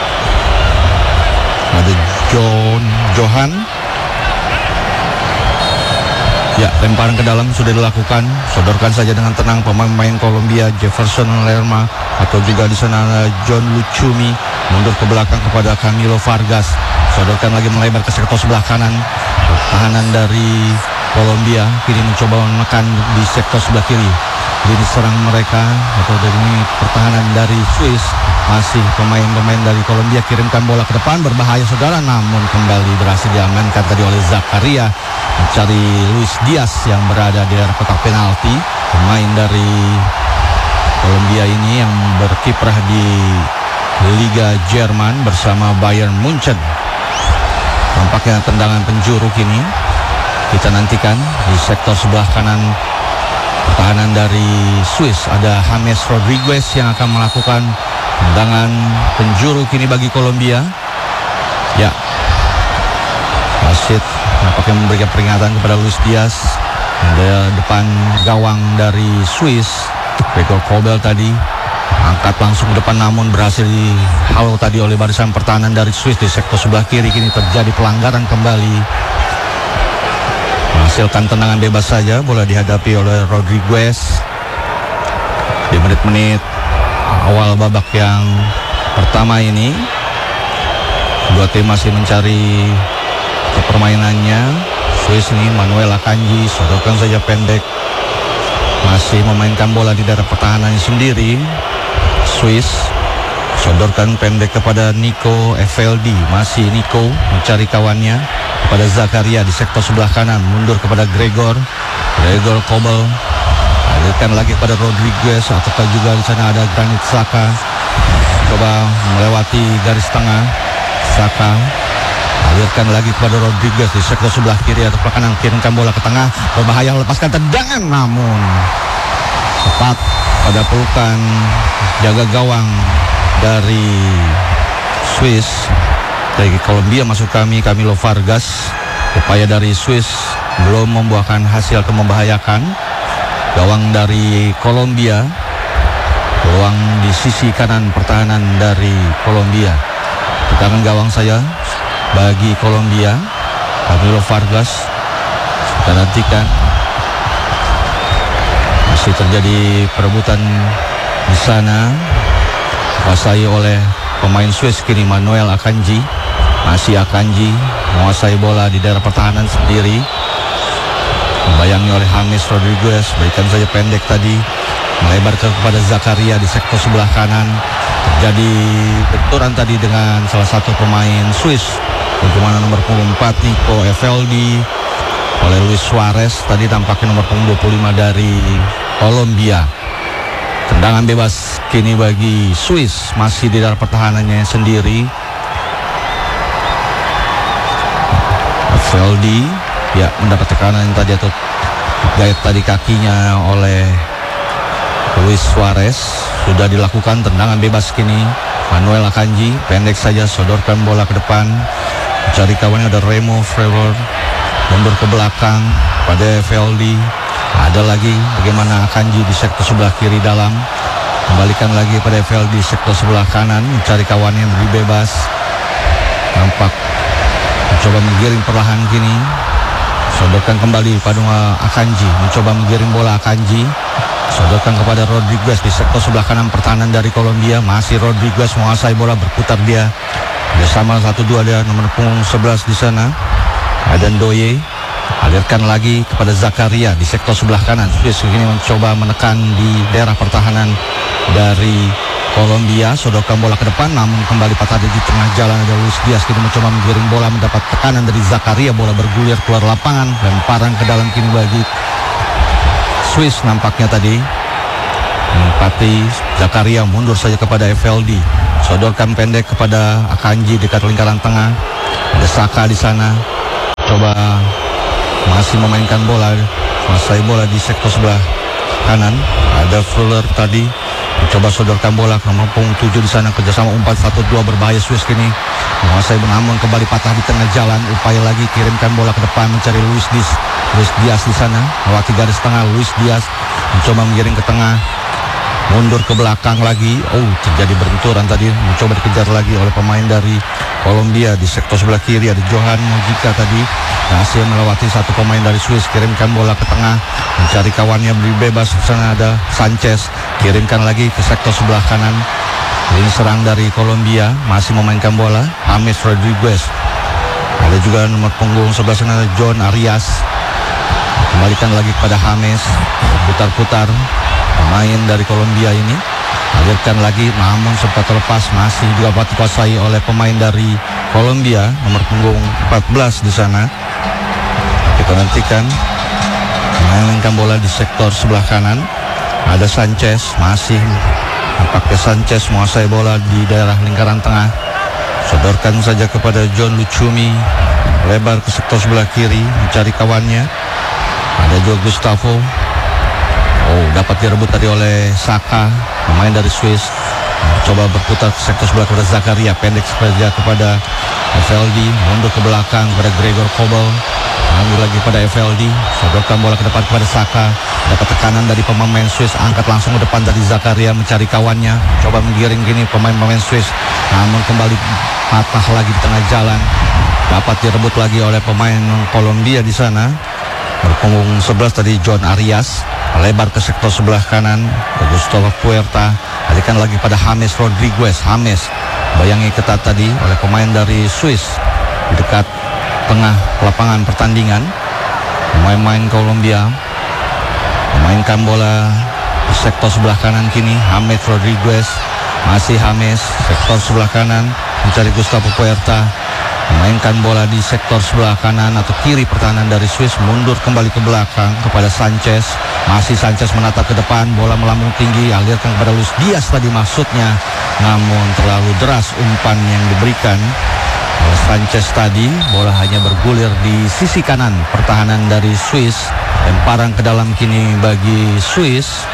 ada John Johan. Ya, lemparan ke dalam sudah dilakukan. Sodorkan saja dengan tenang pemain-pemain Kolombia, Jefferson Lerma, atau juga di sana ada John Lucumi, mundur ke belakang kepada Camilo Vargas. Sodorkan lagi melebar ke sektor sebelah kanan. Pertahanan dari Kolombia kini mencoba menekan di sektor sebelah kiri. Ini serang mereka atau dari ini pertahanan dari Swiss. Masih pemain-pemain dari Kolombia kirimkan bola ke depan, berbahaya saudara, namun kembali berhasil diamankan tadi oleh Zakaria, mencari Luis Diaz yang berada di daerah kotak penalti. Pemain dari Kolombia ini yang berkiprah di Liga Jerman bersama Bayern Munchen. Tampaknya tendangan penjuru kini kita nantikan di sektor sebelah kanan pertahanan dari Swiss. Ada James Rodriguez yang akan melakukan tendangan penjuru kini bagi Kolombia. Ya, wasit nampaknya memberikan peringatan kepada Luis Diaz. Ada depan gawang dari Swiss, Gregor Kobel tadi angkat langsung ke depan, namun berhasil dihalau tadi oleh barisan pertahanan dari Swiss di sektor sebelah kiri. Kini terjadi pelanggaran kembali, menghasilkan tendangan bebas saja. Bola dihadapi oleh Rodriguez di menit-menit awal babak yang pertama ini. Dua tim masih mencari permainannya. Swiss ini Manuel Akanji, sodorkan saja pendek, masih memainkan bola di daerah pertahanannya sendiri. Swiss sodorkan pendek kepada Nico Eveldi, masih Nico mencari kawannya kepada Zakaria di sektor sebelah kanan, mundur kepada Gregor Gregor Kobel, alirkan lagi kepada Rodriguez, ataukah juga di sana ada Granit Xhaka, coba melewati garis tengah. Xhaka alirkan lagi kepada Rodriguez di sektor sebelah kiri atau kanan, kirimkan bola ke tengah, berbahaya, lepaskan tendangan, namun tepat pada pelukan jaga gawang dari Swiss. Dari Kolombia masuk kami Camilo Vargas. Upaya dari Swiss belum membuahkan hasil atau membahayakan. Gawang dari Kolombia, peluang di sisi kanan pertahanan dari Kolombia. Tendangan gawang saya bagi Kolombia, Camilo Vargas. Kita nantikan. Masih terjadi perebutan di sana, dikuasai oleh pemain Swiss kini Manuel Akanji. Masih Akanji menguasai bola di daerah pertahanan sendiri, membayangi oleh James Rodriguez. Berikan saja pendek tadi, melebar kepada Zakaria di sektor sebelah kanan. Terjadi benturan tadi dengan salah satu pemain Swiss, bagaimana nomor punggung empat Nico Eveldi oleh Luis Suarez. Tadi tampaknya nomor punggung dua puluh lima dari Kolombia. Tendangan bebas kini bagi Swiss, masih di dalam pertahanannya sendiri. Eveldi ya mendapat tekanan yang tadi atau gait tadi kakinya oleh Luis Suarez. Sudah dilakukan tendangan bebas kini. Manuel Akanji pendek saja, sodorkan bola ke depan, mencari kawannya ada Remo Frevor, mundur ke belakang pada Eveldi. Ada lagi bagaimana Akanji di sektor sebelah kiri dalam, kembalikan lagi pada Eveldi di sektor sebelah kanan, mencari kawannya lebih bebas. Nampak mencoba menggiring perlahan kini, sodorkan kembali pada Akanji, mencoba menggiring bola Akanji, sodorkan kepada Rodriguez di sektor sebelah kanan pertahanan dari Kolombia. Masih Rodriguez menguasai bola, berputar dia bersama satu dua dia nomor punggung sebelas di sana ada Ndoye. Alirkan lagi kepada Zakaria di sektor sebelah kanan. Swiss ini mencoba menekan di daerah pertahanan dari Kolombia. Sodorkan bola ke depan, namun kembali patah di tengah jalan. Ada Luis Diaz kini mencoba menggiring bola, mendapat tekanan dari Zakaria. Bola bergulir keluar lapangan, lemparan ke dalam kini bagi Swiss nampaknya tadi. Pati Zakaria mundur saja kepada F L D. Sodorkan pendek kepada Akanji dekat lingkaran tengah. Ada Saka di sana. Coba masih memainkan bola, menguasai bola di sektor sebelah kanan. Ada Fuller tadi mencoba sodorkan bola ke nomor tujuh di sana, kerjasama umpan satu dua berbahaya. Swiss kini menguasai, namun kembali patah di tengah jalan. Upaya lagi kirimkan bola ke depan mencari Luis Diaz. Luis Diaz di sana melewati garis tengah. Luis Diaz mencoba menggiring ke tengah, mundur ke belakang lagi. Oh, terjadi benturan tadi, mencoba dikejar lagi oleh pemain dari Kolombia. Di sektor sebelah kiri ada Johan Mojica tadi, berhasil melewati satu pemain dari Swiss. Kirimkan bola ke tengah, mencari kawannya, beri bebas. Di sana ada Sanchez, kirimkan lagi ke sektor sebelah kanan. Ini serang dari Kolombia, masih memainkan bola James Rodriguez. Ada juga nomor punggung sebelah sana John Arias, kembalikan lagi kepada James, putar-putar pemain dari Kolombia ini, alirkan lagi, namun sempat terlepas, masih juga dapat dikuasai oleh pemain dari Kolombia nomor punggung empat belas di sana. Kita nantikan memainkan bola di sektor sebelah kanan. Ada Sanchez, masih nampaknya Sanchez menguasai bola di daerah lingkaran tengah. Sodorkan saja kepada John Lucumi, lebar ke sektor sebelah kiri mencari kawannya. Ada juga Gustavo. Oh, dapat direbut tadi oleh Saka, pemain dari Swiss. Coba berputar ke sektor sebelah kepada Zakaria, pendek saja kepada F L D, mundur ke belakang kepada Gregor Kobel, ambil lagi pada F L D, sodorkan bola ke depan kepada Saka. Dapat tekanan dari pemain Swiss, angkat langsung ke depan dari Zakaria mencari kawannya, coba menggiring gini pemain-pemain Swiss, namun kembali patah lagi di tengah jalan. Dapat direbut lagi oleh pemain Kolombia di sana. Berpunggung sebelas tadi John Arias, lebar ke sektor sebelah kanan. Gustavo Puerta, alihkan lagi pada James Rodriguez. James bayangi ketat tadi oleh pemain dari Swiss di dekat tengah lapangan pertandingan. Pemain-pemain Kolombia memainkan bola di sektor sebelah kanan kini. James Rodriguez, masih James, sektor sebelah kanan mencari Gustavo Puerta. Memainkan bola di sektor sebelah kanan atau kiri pertahanan dari Swiss, mundur kembali ke belakang kepada Sanchez. Masih Sanchez menatap ke depan, bola melambung tinggi, alirkan kepada Luis Diaz tadi maksudnya, namun terlalu deras umpan yang diberikan oleh Sanchez tadi. Bola hanya bergulir di sisi kanan pertahanan dari Swiss. Lemparan ke dalam kini bagi Swiss.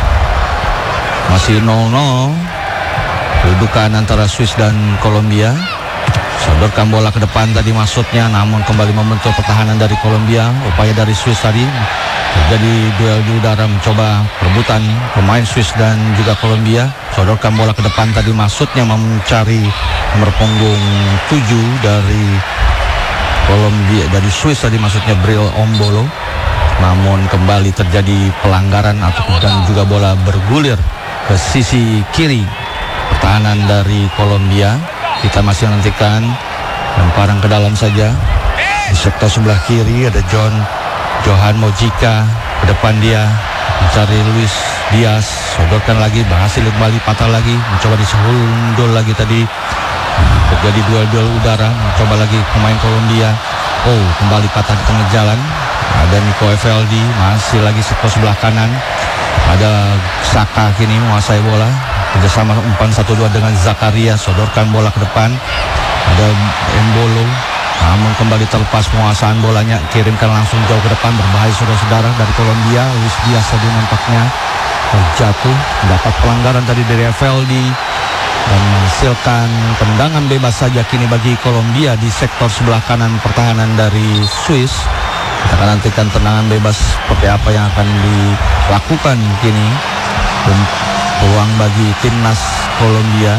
Masih nol nol kedudukan antara Swiss dan Kolombia. Sodorkan bola ke depan tadi maksudnya, namun kembali membentur pertahanan dari Kolombia. Upaya dari Swiss tadi terjadi duel di udara, mencoba perebutan pemain Swiss dan juga Kolombia. Sodorkan bola ke depan tadi maksudnya mencari nomor punggung tujuh dari Kolombia, dari Swiss tadi maksudnya Bril Ombolo. Namun kembali terjadi pelanggaran atau dan juga bola bergulir ke sisi kiri pertahanan dari Kolombia. Kita masih nantikan lemparan ke dalam saja. Di sektor sebelah kiri ada John Johan Mojica, ke depan dia mencari Luis Diaz, sodorkan lagi, berhasil kembali patah lagi, mencoba disundul lagi tadi. Terjadi duel-duel udara, mencoba lagi pemain Kolombia. Oh, kembali patah di tengah jalan. Ada Nico F L D, masih lagi sektor sebelah kanan. Ada Saka kini menguasai bola, kerjasama umpan satu dua dengan Zakaria, sodorkan bola ke depan. Ada Embolo, namun kembali terlepas penguasaan bolanya, kirimkan langsung jauh ke depan, berbahaya saudara-saudara dari Kolombia. Luis Diaz tadi nampaknya terjatuh, dapat pelanggaran tadi dari F L D dan menghasilkan tendangan bebas saja kini bagi Kolombia di sektor sebelah kanan pertahanan dari Swiss. Kita akan nantikan tendangan bebas seperti apa yang akan dilakukan kini. Peluang bagi timnas Kolombia.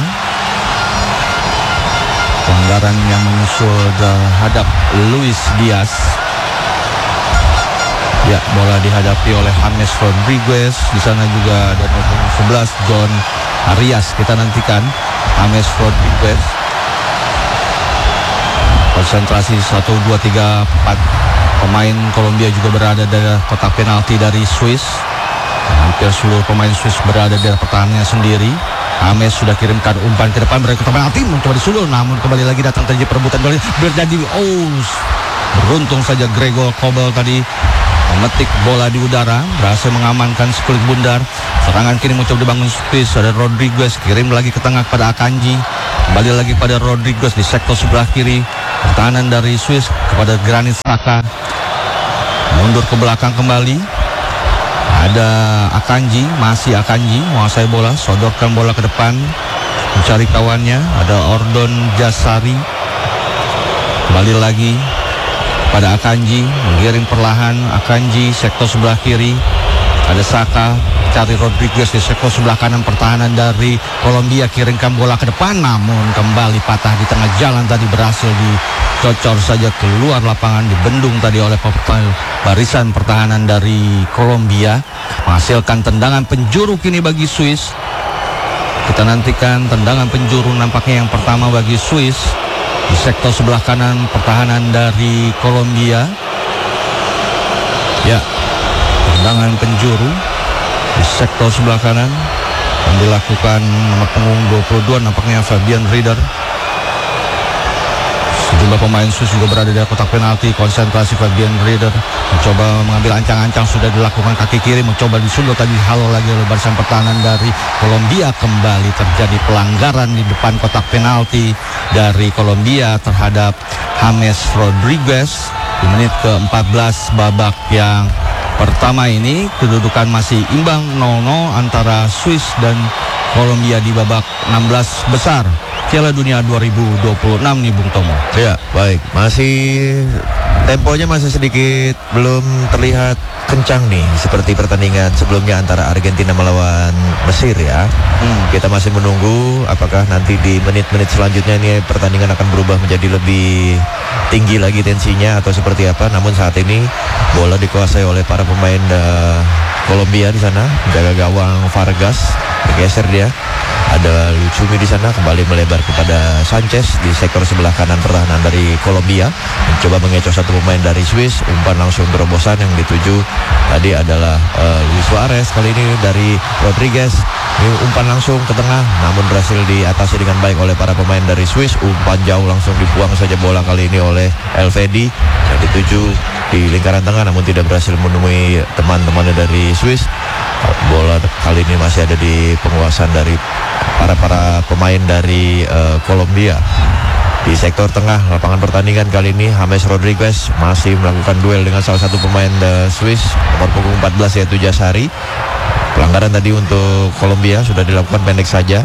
Pelanggaran yang menyusul terhadap Luis Diaz. Ya, bola dihadapi oleh James Rodriguez. Di sana juga ada nomor sebelas John Arias. Kita nantikan James Rodriguez. Konsentrasi satu, dua, tiga, empat pemain Kolombia juga berada di kotak penalti dari Swiss. Hampir seluruh pemain Swiss berada di pertahanannya sendiri. James sudah kirimkan umpan ke depan, mereka penalti mencoba disundul, namun kembali lagi datang terjadi perebutan bola berjadi. Oh, beruntung saja Gregor Kobel tadi memetik bola di udara, berhasil mengamankan sekulit bundar. Serangan kini mencoba dibangun Swiss, ada Rodriguez kirim lagi ke tengah pada Akanji, kembali lagi pada Rodriguez di sektor sebelah kiri. Pertahanan dari Swiss kepada Granit Xhaka, mundur ke belakang kembali. Ada Akanji, masih Akanji menguasai bola, sodorkan bola ke depan, mencari kawannya. Ada Ordon Jasari, kembali lagi pada Akanji, mengirim perlahan. Akanji sektor sebelah kiri, ada Saka, cari Rodriguez di sektor sebelah kanan. Pertahanan dari Kolombia kirimkan bola ke depan, namun kembali patah di tengah jalan tadi, berhasil dicocor saja keluar lapangan, dibendung tadi oleh barisan pertahanan dari Kolombia, menghasilkan tendangan penjuru kini bagi Swiss. Kita nantikan tendangan penjuru nampaknya yang pertama bagi Swiss di sektor sebelah kanan pertahanan dari Kolombia. Ya, tendangan penjuru di sektor sebelah kanan yang dilakukan nomor punggung dua puluh dua nampaknya Fabian Rieder. Sejumlah pemain Swiss juga berada di kotak penalti. Konsentrasi Fabian Rieder mencoba mengambil ancang-ancang, sudah dilakukan kaki kiri, mencoba disundul tadi, halo lagi oleh barisan pertahanan dari Kolombia. Kembali terjadi pelanggaran di depan kotak penalti dari Kolombia terhadap James Rodriguez di menit ke empat belas babak yang pertama ini. Kedudukan masih imbang nol nol antara Swiss dan Kolombia di babak enam belas besar Piala Dunia dua ribu dua puluh enam nih Bung Tomo. Ya, baik. Masih temponya masih sedikit belum terlihat kencang nih seperti pertandingan sebelumnya antara Argentina melawan Mesir ya. Hmm. Kita masih menunggu apakah nanti di menit-menit selanjutnya ini pertandingan akan berubah menjadi lebih tinggi lagi tensinya atau seperti apa. Namun saat ini bola dikuasai oleh para pemain uh, Kolombia di sana, menjaga gawang Vargas, bergeser dia. Ada Lucumi di sana, kembali melebar kepada Sanchez di sektor sebelah kanan pertahanan dari Kolombia, mencoba mengecoh satu pemain dari Swiss. Umpan langsung terobosan yang dituju tadi adalah uh, Luis Suarez, kali ini dari Rodriguez. Ini umpan langsung ke tengah, namun berhasil diatasi dengan baik oleh para pemain dari Swiss. Umpan jauh langsung dibuang saja bola kali ini oleh Elvedi yang dituju di lingkaran tengah, namun tidak berhasil menemui teman-temannya dari Swiss. Bola kali ini masih ada di penguasaan dari para-para pemain dari uh, Kolombia. Di sektor tengah lapangan pertandingan kali ini James Rodriguez masih melakukan duel dengan salah satu pemain the Swiss nomor punggung empat belas yaitu Jasari. Pelanggaran tadi untuk Kolombia sudah dilakukan pendek saja.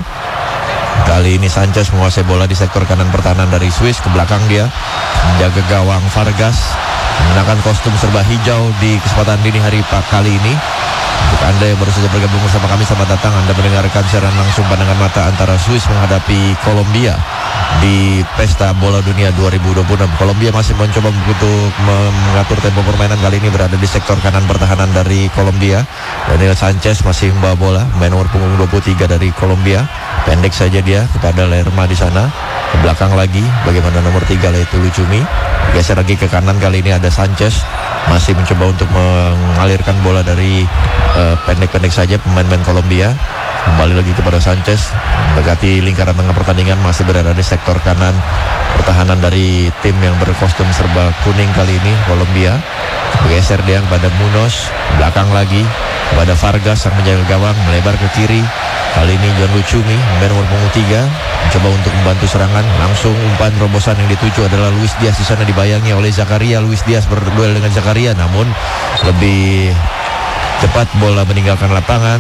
Kali ini Sanchez menguasai bola di sektor kanan pertahanan dari Swiss. Ke belakang dia menjaga gawang Vargas, menggunakan kostum serba hijau di kesempatan dini hari kali ini. Untuk Anda yang baru saja bergabung bersama kami, selamat datang. Anda mendengarkan siaran langsung pandangan mata antara Swiss menghadapi Kolombia di Pesta Bola Dunia dua ribu dua puluh enam. Kolombia masih mencoba untuk mengatur tempo permainan, kali ini berada di sektor kanan pertahanan dari Kolombia. Daniel Sanchez masih membawa bola, main nomor punggung dua puluh tiga dari Kolombia. Pendek saja dia kepada Lerma di sana. Ke belakang lagi, bagaimana nomor tiga yaitu Lucumi. Geser lagi ke kanan, kali ini ada Sanchez. Masih mencoba untuk mengalirkan bola dari uh, pendek-pendek saja pemain-pemain Kolombia. Kembali lagi kepada Sanchez, mendekati lingkaran tengah pertandingan, masih berada di sektor kanan pertahanan dari tim yang berkostum serba kuning kali ini Kolombia. Bergeser dia kepada Munoz, belakang lagi kepada Vargas yang menjaga gawang, melebar ke kiri. Kali ini John Lucumi, pemain nomor punggung tiga, mencoba untuk membantu serangan. Langsung umpan terobosan yang dituju adalah Luis Diaz, di sana dibayangi oleh Zakaria. Luis Diaz berduel dengan Zakaria, namun lebih cepat bola meninggalkan lapangan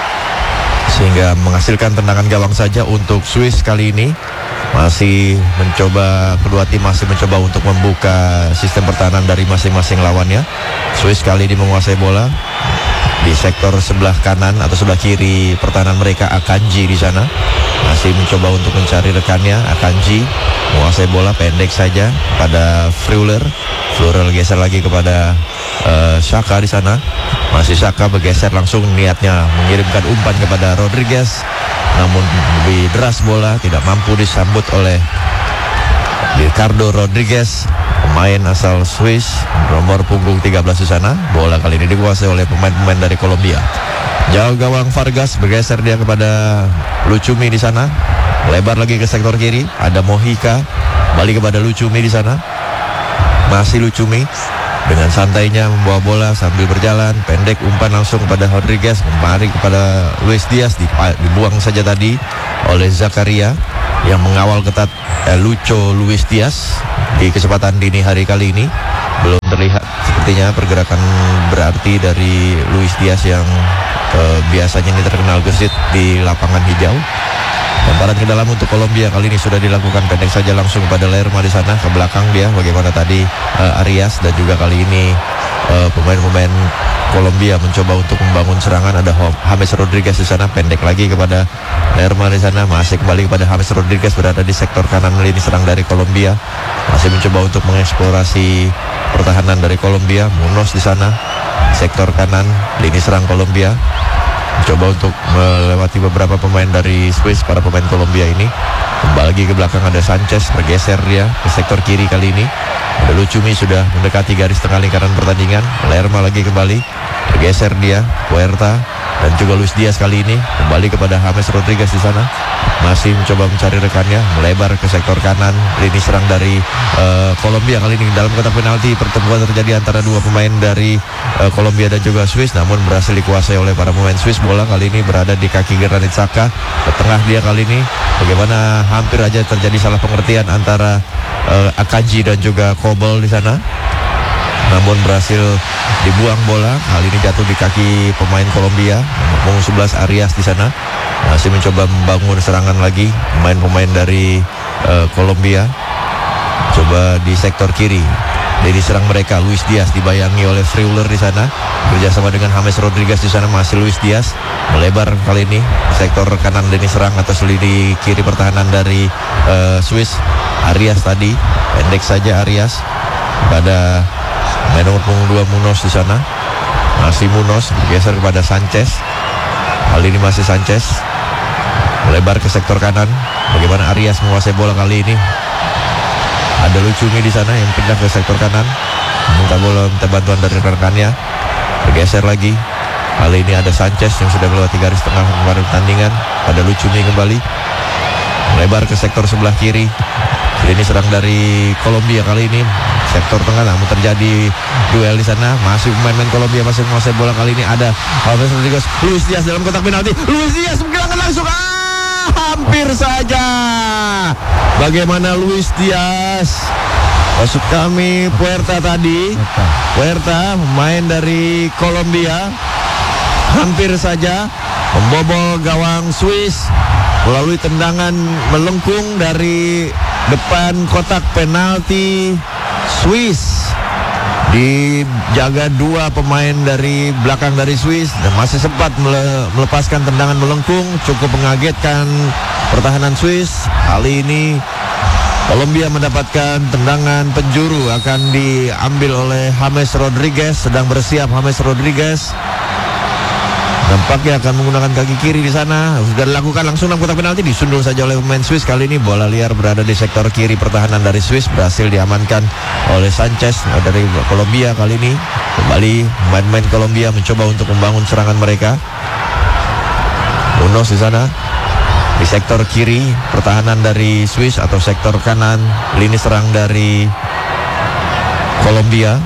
sehingga menghasilkan tendangan gawang saja untuk Swiss. Kali ini masih mencoba, kedua tim masih mencoba untuk membuka sistem pertahanan dari masing-masing lawannya. Swiss kali ini menguasai bola di sektor sebelah kanan atau sebelah kiri pertahanan mereka. Akanji di sana masih mencoba untuk mencari rekannya. Akanji menguasai bola, pendek saja pada Freuler. Freuler geser lagi kepada uh, Xhaka di sana. Masih Xhaka bergeser langsung, niatnya mengirimkan umpan kepada Rodriguez, namun lebih deras bola, tidak mampu disambut oleh Ricardo Rodriguez, pemain asal Swiss, nomor punggung tiga belas di sana. Bola kali ini dikuasai oleh pemain-pemain dari Kolombia. Jauh gawang Vargas, bergeser dia kepada Lucumi di sana. Lebar lagi ke sektor kiri, ada Mohika. Balik kepada Lucumi di sana. Masih Lucumi dengan santainya membawa bola sambil berjalan. Pendek umpan langsung kepada Rodriguez. Kembali kepada Luis Diaz, dibuang saja tadi oleh Zakaria yang mengawal ketat eh, Lucho Luis Diaz. Di kecepatan dini hari kali ini belum terlihat sepertinya pergerakan berarti dari Luis Diaz yang eh, biasanya ini terkenal gesit di lapangan hijau. Lemparan ke dalam untuk Kolombia kali ini sudah dilakukan, pendek saja langsung kepada Lerma di sana, ke belakang dia bagaimana tadi uh, Arias, dan juga kali ini uh, pemain-pemain Kolombia mencoba untuk membangun serangan. Ada James Rodriguez di sana, pendek lagi kepada Lerma di sana, masih kembali kepada James Rodriguez berada di sektor kanan lini serang dari Kolombia, masih mencoba untuk mengeksplorasi pertahanan dari Kolombia. Munoz di sana, sektor kanan lini serang Kolombia, coba untuk melewati beberapa pemain dari Swiss, para pemain Kolombia ini. Kembali lagi ke belakang ada Sanchez, bergeser dia ke sektor kiri kali ini. Ada Lucumi sudah mendekati garis tengah lingkaran pertandingan. Lerma lagi kembali, bergeser dia, Huerta dan juga Luis Diaz kali ini kembali kepada James Rodriguez di sana. Masih mencoba mencari rekannya, melebar ke sektor kanan lini serang dari uh, Kolombia kali ini. Dalam kotak penalti pertemuan terjadi antara dua pemain dari uh, Kolombia dan juga Swiss, namun berhasil dikuasai oleh para pemain Swiss. Bola kali ini berada di kaki Granit Xhaka, ke tengah dia kali ini. Bagaimana hampir aja terjadi salah pengertian antara uh, Akanji dan juga Kobel di sana, namun berhasil dibuang bola. Kali ini jatuh di kaki pemain Kolombia, nomor sebelas Arias di sana. Masih mencoba membangun serangan lagi pemain-pemain dari uh, Kolombia. Coba di sektor kiri, jadi serang mereka Luis Diaz dibayangi oleh Freuler di sana, bekerjasama dengan James Rodriguez di sana. Masih Luis Diaz melebar kali ini sektor kanan lini serang atau lini kiri pertahanan dari uh, Swiss. Arias tadi, pendek saja Arias pada main nomor punggung dua Munoz di sana. Masih Munoz bergeser kepada Sanchez. Kali ini masih Sanchez melebar ke sektor kanan. Bagaimana Arias menguasai bola kali ini? Ada Lucumi di sana yang pindah ke sektor kanan, minta bola, minta bantuan dari rekannya. Bergeser lagi. Kali ini ada Sanchez yang sudah melewati garis tengah kemarin pertandingan. Ada Lucumi kembali melebar ke sektor sebelah kiri. Ini serang dari Kolombia kali ini sektor tengah, namun terjadi duel di sana. Masih pemain-pemain Kolombia masih menguasai bola kali ini. Ada James Rodriguez, Luis Diaz dalam kotak penalti. Luis Diaz menggelangkan langsung. Ah, hampir saja. Bagaimana Luis Diaz? Maksud kami Huerta tadi. Huerta, pemain dari Kolombia, hampir saja membobol gawang Swiss melalui tendangan melengkung dari depan kotak penalti Swiss. Dijaga dua pemain dari belakang dari Swiss dan masih sempat mele melepaskan tendangan melengkung, cukup mengagetkan pertahanan Swiss. Kali ini Kolombia mendapatkan tendangan penjuru, akan diambil oleh James Rodriguez. Sedang bersiap James Rodriguez, nampaknya akan menggunakan kaki kiri di sana. Sudah dilakukan langsung dalam kotak penalti, disundul saja oleh pemain Swiss. Kali ini bola liar berada di sektor kiri pertahanan dari Swiss, berhasil diamankan oleh Sanchez dari Kolombia. Kali ini kembali pemain-pemain Kolombia mencoba untuk membangun serangan mereka. Munoz di sana di sektor kiri pertahanan dari Swiss atau sektor kanan lini serang dari Kolombia.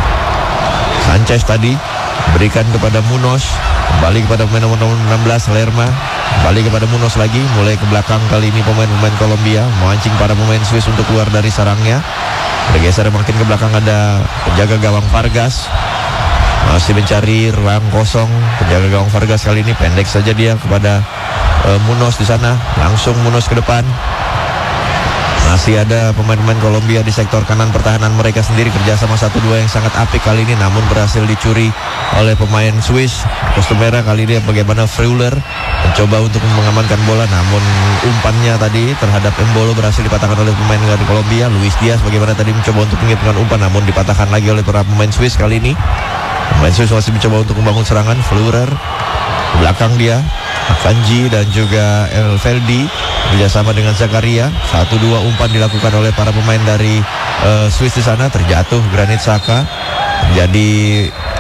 Sanchez tadi berikan kepada Munoz, kembali kepada pemain nomor enam belas Lerma, kembali kepada Munoz lagi, mulai ke belakang kali ini pemain-pemain Kolombia, memancing para pemain Swiss untuk keluar dari sarangnya. Bergeser makin ke belakang ada penjaga gawang Vargas, masih mencari ruang kosong. Penjaga gawang Vargas kali ini pendek saja dia kepada uh, Munoz di sana, langsung Munoz ke depan. Masih ada pemain-pemain Kolombia di sektor kanan pertahanan mereka sendiri, kerjasama satu dua yang sangat apik kali ini, namun berhasil dicuri oleh pemain Swiss. Kostum merah kali ini bagaimana Freuler mencoba untuk mengamankan bola, namun umpannya tadi terhadap Embolo berhasil dipatahkan oleh pemain dari Kolombia. Luis Diaz bagaimana tadi mencoba untuk mengirimkan umpan, namun dipatahkan lagi oleh para pemain Swiss. Kali ini pemain Swiss masih mencoba untuk membangun serangan. Freuler di belakang dia, Akanji dan juga El Feldi bekerjasama dengan Zakaria. Satu dua umpan dilakukan oleh para pemain dari uh, Swiss di sana. Terjatuh Granit Xhaka, menjadi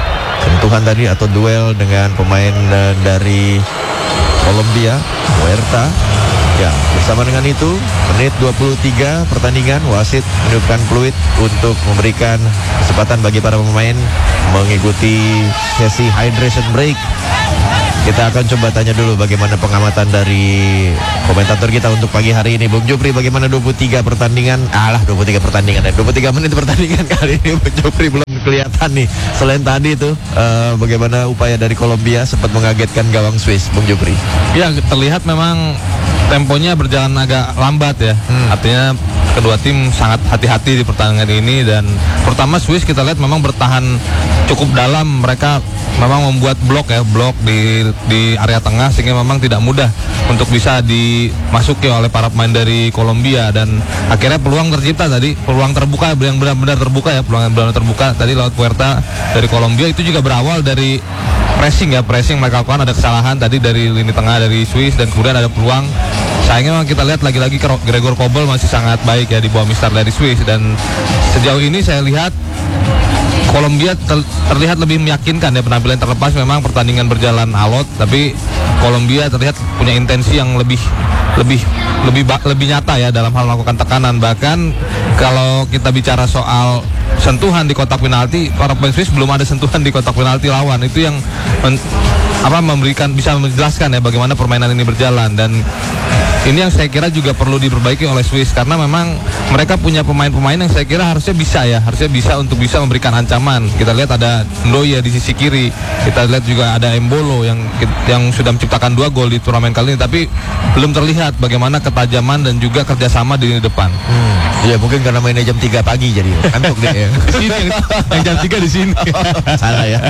sentuhan tadi atau duel dengan pemain uh, dari Kolombia, Huerta. Ya, bersama dengan itu, menit dua puluh tiga pertandingan, wasit meniupkan peluit untuk memberikan kesempatan bagi para pemain mengikuti sesi hydration break. Kita akan coba tanya dulu bagaimana pengamatan dari komentator kita untuk pagi hari ini. Bung Jupri, bagaimana dua puluh tiga pertandingan? Alah, dua puluh tiga pertandingan dan dua puluh tiga menit pertandingan kali ini Bung Jupri belum kelihatan nih. Selain tadi itu, uh, bagaimana upaya dari Kolombia sempat mengagetkan gawang Swiss, Bung Jupri? Ya, terlihat memang temponya berjalan agak lambat ya. Hmm. Artinya kedua tim sangat hati-hati di pertandingan ini, dan pertama Swiss kita lihat memang bertahan cukup dalam. Mereka memang membuat blok ya, blok di di area tengah sehingga memang tidak mudah untuk bisa dimasuki oleh para pemain dari Kolombia, dan akhirnya peluang tercipta tadi, peluang terbuka yang benar-benar terbuka ya, peluang yang benar-benar terbuka tadi lewat Huerta dari Kolombia. Itu juga berawal dari pressing ya, pressing mereka lakukan, ada kesalahan tadi dari lini tengah dari Swiss, dan kemudian ada peluang. Sayangnya memang kita lihat lagi-lagi Gregor Kobel masih sangat baik ya di bawah mistar dari Swiss, dan sejauh ini saya lihat Kolombia ter terlihat lebih meyakinkan ya penampilan, terlepas memang pertandingan berjalan alot, tapi Kolombia terlihat punya intensi yang lebih lebih lebih lebih nyata ya dalam hal melakukan tekanan. Bahkan kalau kita bicara soal sentuhan di kotak penalti, para pemain Swiss belum ada sentuhan di kotak penalti lawan. Itu yang men, apa memberikan bisa menjelaskan ya bagaimana permainan ini berjalan, dan ini yang saya kira juga perlu diperbaiki oleh Swiss, karena memang mereka punya pemain-pemain yang saya kira harusnya bisa ya, harusnya bisa untuk bisa memberikan ancaman. Kita lihat ada Ndoye di sisi kiri, kita lihat juga ada Embolo yang yang sudah menciptakan dua gol di turnamen kali ini, tapi belum terlihat bagaimana ketajaman dan juga kerjasama di lini depan. Hmm. Ya mungkin karena mainnya jam tiga pagi jadi kantuk deh ya. Di sini, yang jam tiga di sini. Salah ya.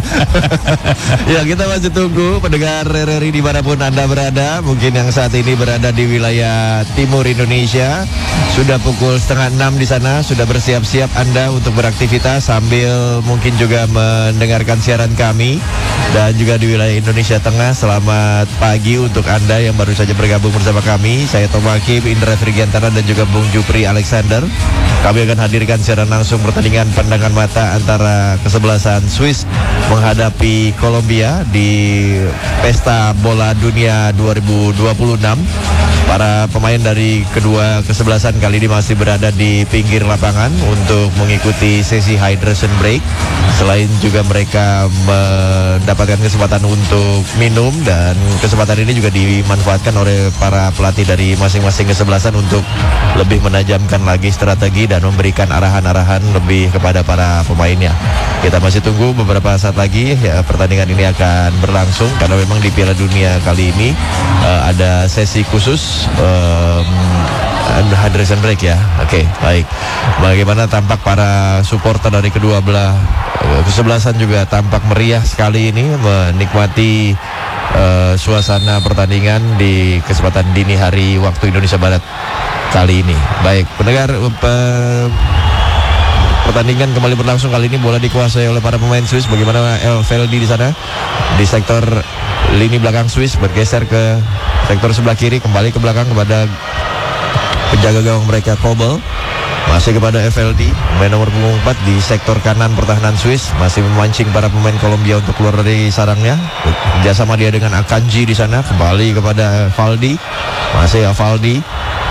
Ya, kita masih tunggu pendengar R R I dimanapun Anda berada. Mungkin yang saat ini berada di wilayah timur Indonesia, sudah pukul setengah enam di sana, sudah bersiap-siap Anda untuk beraktivitas sambil mungkin juga mendengarkan siaran kami. Dan juga di wilayah Indonesia Tengah, selamat pagi untuk Anda yang baru saja bergabung bersama kami. Saya Tomaki, Indra Frigiantara, dan juga Bung Jupri Alexander. Kami akan hadirkan secara langsung pertandingan pandangan mata antara kesebelasan Swiss menghadapi Kolombia di Pesta Bola Dunia dua ribu dua puluh enam. Para pemain dari kedua kesebelasan kali ini masih berada di pinggir lapangan untuk mengikuti sesi hydration break. Selain juga mereka mendapatkan kesempatan untuk minum, dan kesempatan ini juga dimanfaatkan oleh para pelatih dari masing-masing kesebelasan untuk lebih menajamkan lagi strategi dan memberikan arahan-arahan lebih kepada para pemainnya. Kita masih tunggu beberapa saat lagi ya, pertandingan ini akan berlangsung, karena memang di Piala Dunia kali ini uh, ada sesi khusus um, hydration break ya. Oke, okay, baik. Bagaimana tampak para supporter dari kedua belah uh, kesebelasan juga tampak meriah sekali ini menikmati uh, suasana pertandingan di kesempatan dini hari waktu Indonesia Barat kali ini. Baik, pendengar, uh, pertandingan kembali berlangsung. Kali ini bola dikuasai oleh para pemain Swiss. Bagaimana El Veldi di sana di sektor lini belakang Swiss, bergeser ke sektor sebelah kiri, kembali ke belakang kepada penjaga gawang mereka Kobel, masih kepada F L D, pemain nomor punggung empat di sektor kanan pertahanan Swiss, masih memancing para pemain Kolombia untuk keluar dari sarangnya. Kerjasama dia dengan Akanji di sana, kembali kepada Valdi, masih Valdi,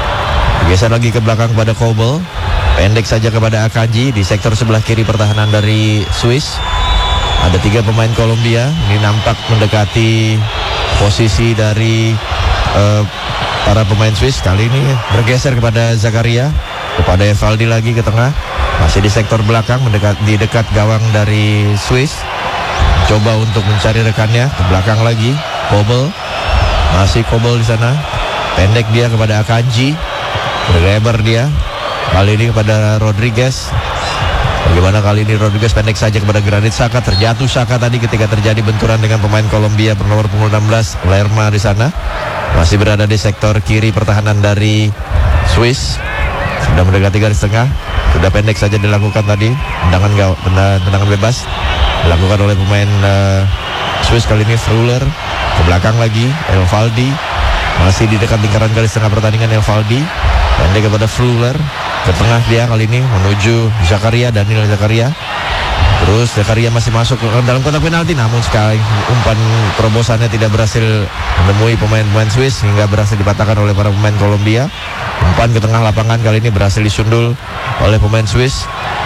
geser lagi ke belakang kepada Kobel, pendek saja kepada Akanji di sektor sebelah kiri pertahanan dari Swiss. Ada tiga pemain Kolombia, ini nampak mendekati posisi dari uh, para pemain Swiss. Kali ini bergeser kepada Zakaria, kepada Evaldi lagi ke tengah, masih di sektor belakang mendekat di dekat gawang dari Swiss. Coba untuk mencari rekannya ke belakang lagi. Kobel, masih Kobel di sana, pendek dia kepada Akanji, berlebar dia. Kali ini kepada Rodriguez. Bagaimana kali ini Rodriguez pendek saja kepada Granit Xhaka. Terjatuh Xhaka tadi ketika terjadi benturan dengan pemain Kolombia bernomor punggung enam belas Lerma di sana. Masih berada di sektor kiri pertahanan dari Swiss. Sudah mendekati garis tengah. Sudah pendek saja dilakukan tadi. Tendangan gawang, tendangan bebas dilakukan oleh pemain uh, Swiss kali ini. Fruler ke belakang lagi. Evaldi masih di dekat lingkaran garis tengah pertandingan. Evaldi pendek kepada Fruler, ke tengah dia kali ini menuju Zakaria, Daniel Zakaria. Ke Terus Zakaria masih masuk ke dalam kotak penalti, namun sekali umpan terobosannya tidak berhasil menemui pemain-pemain Swiss hingga berhasil dipatahkan oleh para pemain Kolombia. Umpan ke tengah lapangan kali ini berhasil disundul oleh pemain Swiss.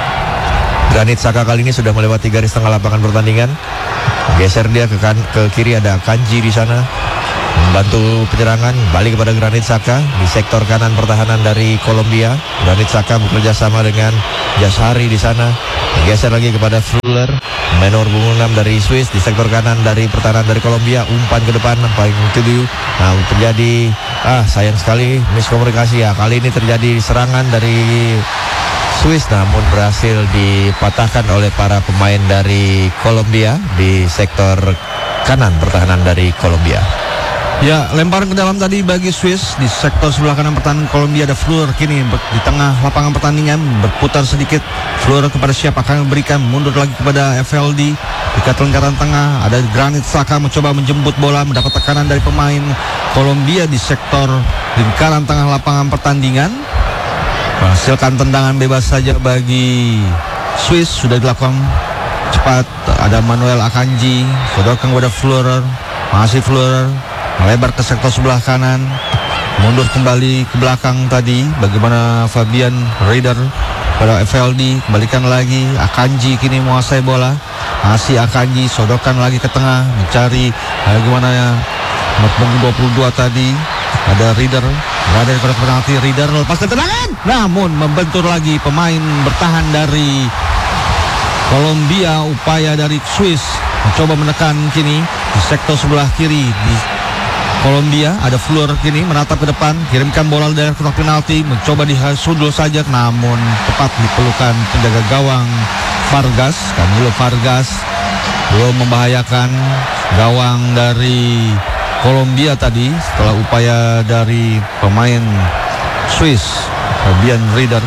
Granit Xhaka kali ini sudah melewati garis tengah lapangan pertandingan. Geser dia ke kan ke kiri, ada Kanji di sana membantu penyerangan. Balik kepada Granit Xhaka di sektor kanan pertahanan dari Kolombia. Granit Xhaka bekerja sama dengan Jashari di sana. Geser lagi kepada Fuller, menor punggung enam dari Swiss di sektor kanan dari pertahanan dari Kolombia. Umpan ke depan paling tujuh. Nah, terjadi ah sayang sekali miskomunikasi ya. Kali ini terjadi serangan dari Swiss namun berhasil dipatahkan oleh para pemain dari Kolombia di sektor kanan pertahanan dari Kolombia. Ya, lemparan ke dalam tadi bagi Swiss di sektor sebelah kanan pertahanan Kolombia. Ada Fleur kini di tengah lapangan pertandingan, berputar sedikit. Fleur kepada siapa akan memberikan, mundur lagi kepada F L D dekat lingkaran tengah. Ada Granit Xhaka mencoba menjemput bola, mendapat tekanan dari pemain Kolombia di sektor lingkaran tengah lapangan pertandingan. Menghasilkan tendangan bebas saja bagi Swiss, sudah dilakukan cepat. Ada Manuel Akanji, sodorkan kepada Fleur, masih Fleur melebar ke sektor sebelah kanan, mundur kembali ke belakang tadi. Bagaimana Fabian Rieder pada F L D, kembalikan lagi. Akanji kini menguasai bola, masih Akanji, sodorkan lagi ke tengah, mencari bagaimana nomor punggung dua puluh dua tadi. Ada Rieder, berada di kotak penalti. Rieder lepaskan tendangan, namun membentur lagi pemain bertahan dari Kolombia. Upaya dari Swiss mencoba menekan kini di sektor sebelah kiri di Kolombia. Ada Fleur kini menatap ke depan, kirimkan bola dari kotak penalti, mencoba disundul saja, namun tepat dipelukan penjaga gawang Vargas. Camilo Vargas belum membahayakan gawang dari Kolombia tadi setelah upaya dari pemain Swiss Fabian Rieder.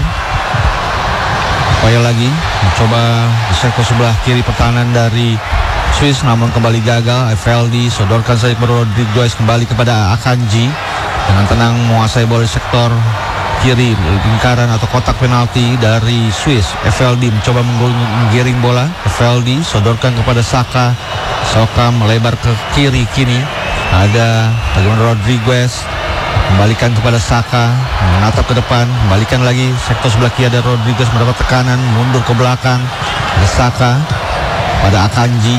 Upaya lagi mencoba di sektor sebelah kiri pertahanan dari Swiss namun kembali gagal. F L D sodorkan saja kepada Rodriguez, kembali kepada Akanji dengan tenang menguasai bola di sektor kiri lingkaran atau kotak penalti dari Swiss. F L D mencoba menggiring bola. F L D sodorkan kepada Saka. Saka melebar ke kiri kini. Ada bagaimana Rodriguez kembalikan kepada Saka, menatap ke depan, kembalikan lagi sektor sebelah kiri. Ada Rodriguez mendapat tekanan, mundur ke belakang. Ada Saka pada Akanji.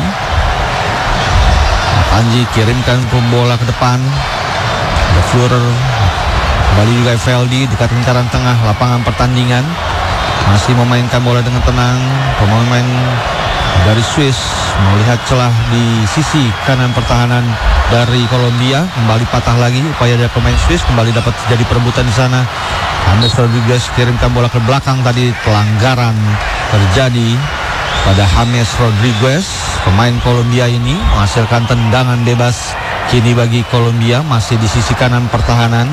Akanji kirimkan bola ke depan. Ada Fleur, kembali juga F L D dekat lingkaran tengah lapangan pertandingan, masih memainkan bola dengan tenang. Pemain dari Swiss melihat celah di sisi kanan pertahanan dari Kolombia, kembali patah lagi upaya dari pemain Swiss, kembali dapat jadi perebutan di sana. James Rodriguez kirimkan bola ke belakang tadi, pelanggaran terjadi pada James Rodriguez. Pemain Kolombia ini menghasilkan tendangan bebas kini bagi Kolombia, masih di sisi kanan pertahanan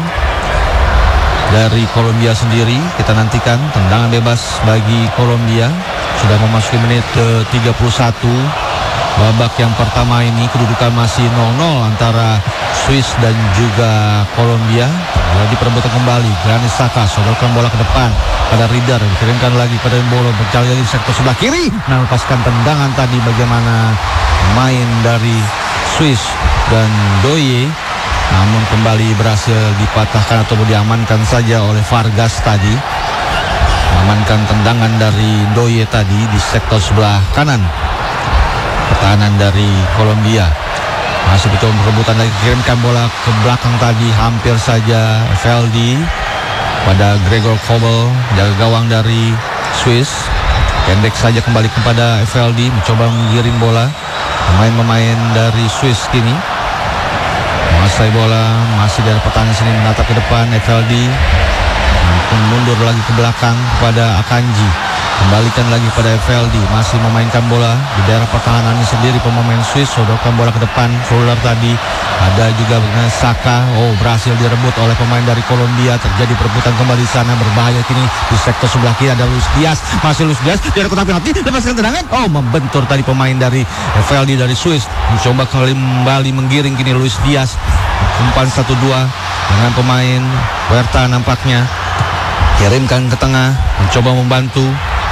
dari Kolombia sendiri. Kita nantikan tendangan bebas bagi Kolombia. Sudah memasuki menit ke tiga puluh satu babak yang pertama ini. Kedudukan masih nol nol antara Swiss dan juga Kolombia. Jadi perebutan kembali. Granit Xhaka sodorkan bola ke depan pada Rieder, dikirimkan lagi pada Embolo, berjalan lagi di sektor sebelah kiri. Nah, lepaskan tendangan tadi bagaimana main dari Swiss dan Doye, namun kembali berhasil dipatahkan atau diamankan saja oleh Vargas tadi. Mengamankan tendangan dari Doye tadi di sektor sebelah kanan pertahanan dari Kolombia. Masih betul perebutan lagi, kirimkan bola ke belakang tadi, hampir saja F L D pada Gregor Kobel, jaga gawang dari Swiss. Pendek saja kembali kepada F L D, mencoba menggiring bola. Pemain-pemain dari Swiss kini menguasai bola, masih dari pertahanan sini menatap ke depan. F L D mundur lagi ke belakang kepada Akanji, kembalikan lagi pada F L D, masih memainkan bola di daerah pertahanan sendiri. Pemain Swiss sodorkan bola ke depan. Fuller tadi, ada juga dengan Saka. Oh, berhasil direbut oleh pemain dari Kolombia. Terjadi perebutan kembali di sana, berbahaya kini di sektor sebelah kiri. Ada Luis Diaz, masih Luis Diaz di kotak penalti, lepaskan tendangan. Oh, membentur tadi pemain dari F L D dari Swiss. Mencoba kembali menggiring kini Luis Diaz. Umpan satu dua dengan pemain Huerta nampaknya. Kirimkan ke tengah, mencoba membantu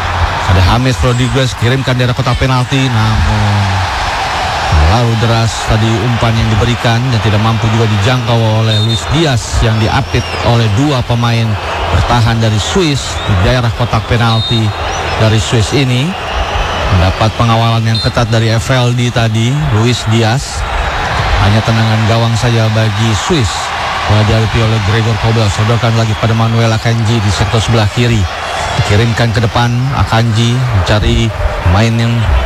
Ada James Rodriguez kirimkan daerah kotak penalti, namun lalu deras tadi umpan yang diberikan dan tidak mampu juga dijangkau oleh Luis Diaz yang diapit oleh dua pemain bertahan dari Swiss di daerah kotak penalti dari Swiss ini. Mendapat pengawalan yang ketat dari F L D tadi, Luis Diaz. Hanya tendangan gawang saja bagi Swiss. Bola dihadapi oleh Gregor Kobel, sodorkan lagi pada Manuel Akanji di sektor sebelah kiri. Dikirimkan ke depan, Akanji mencari pemain yang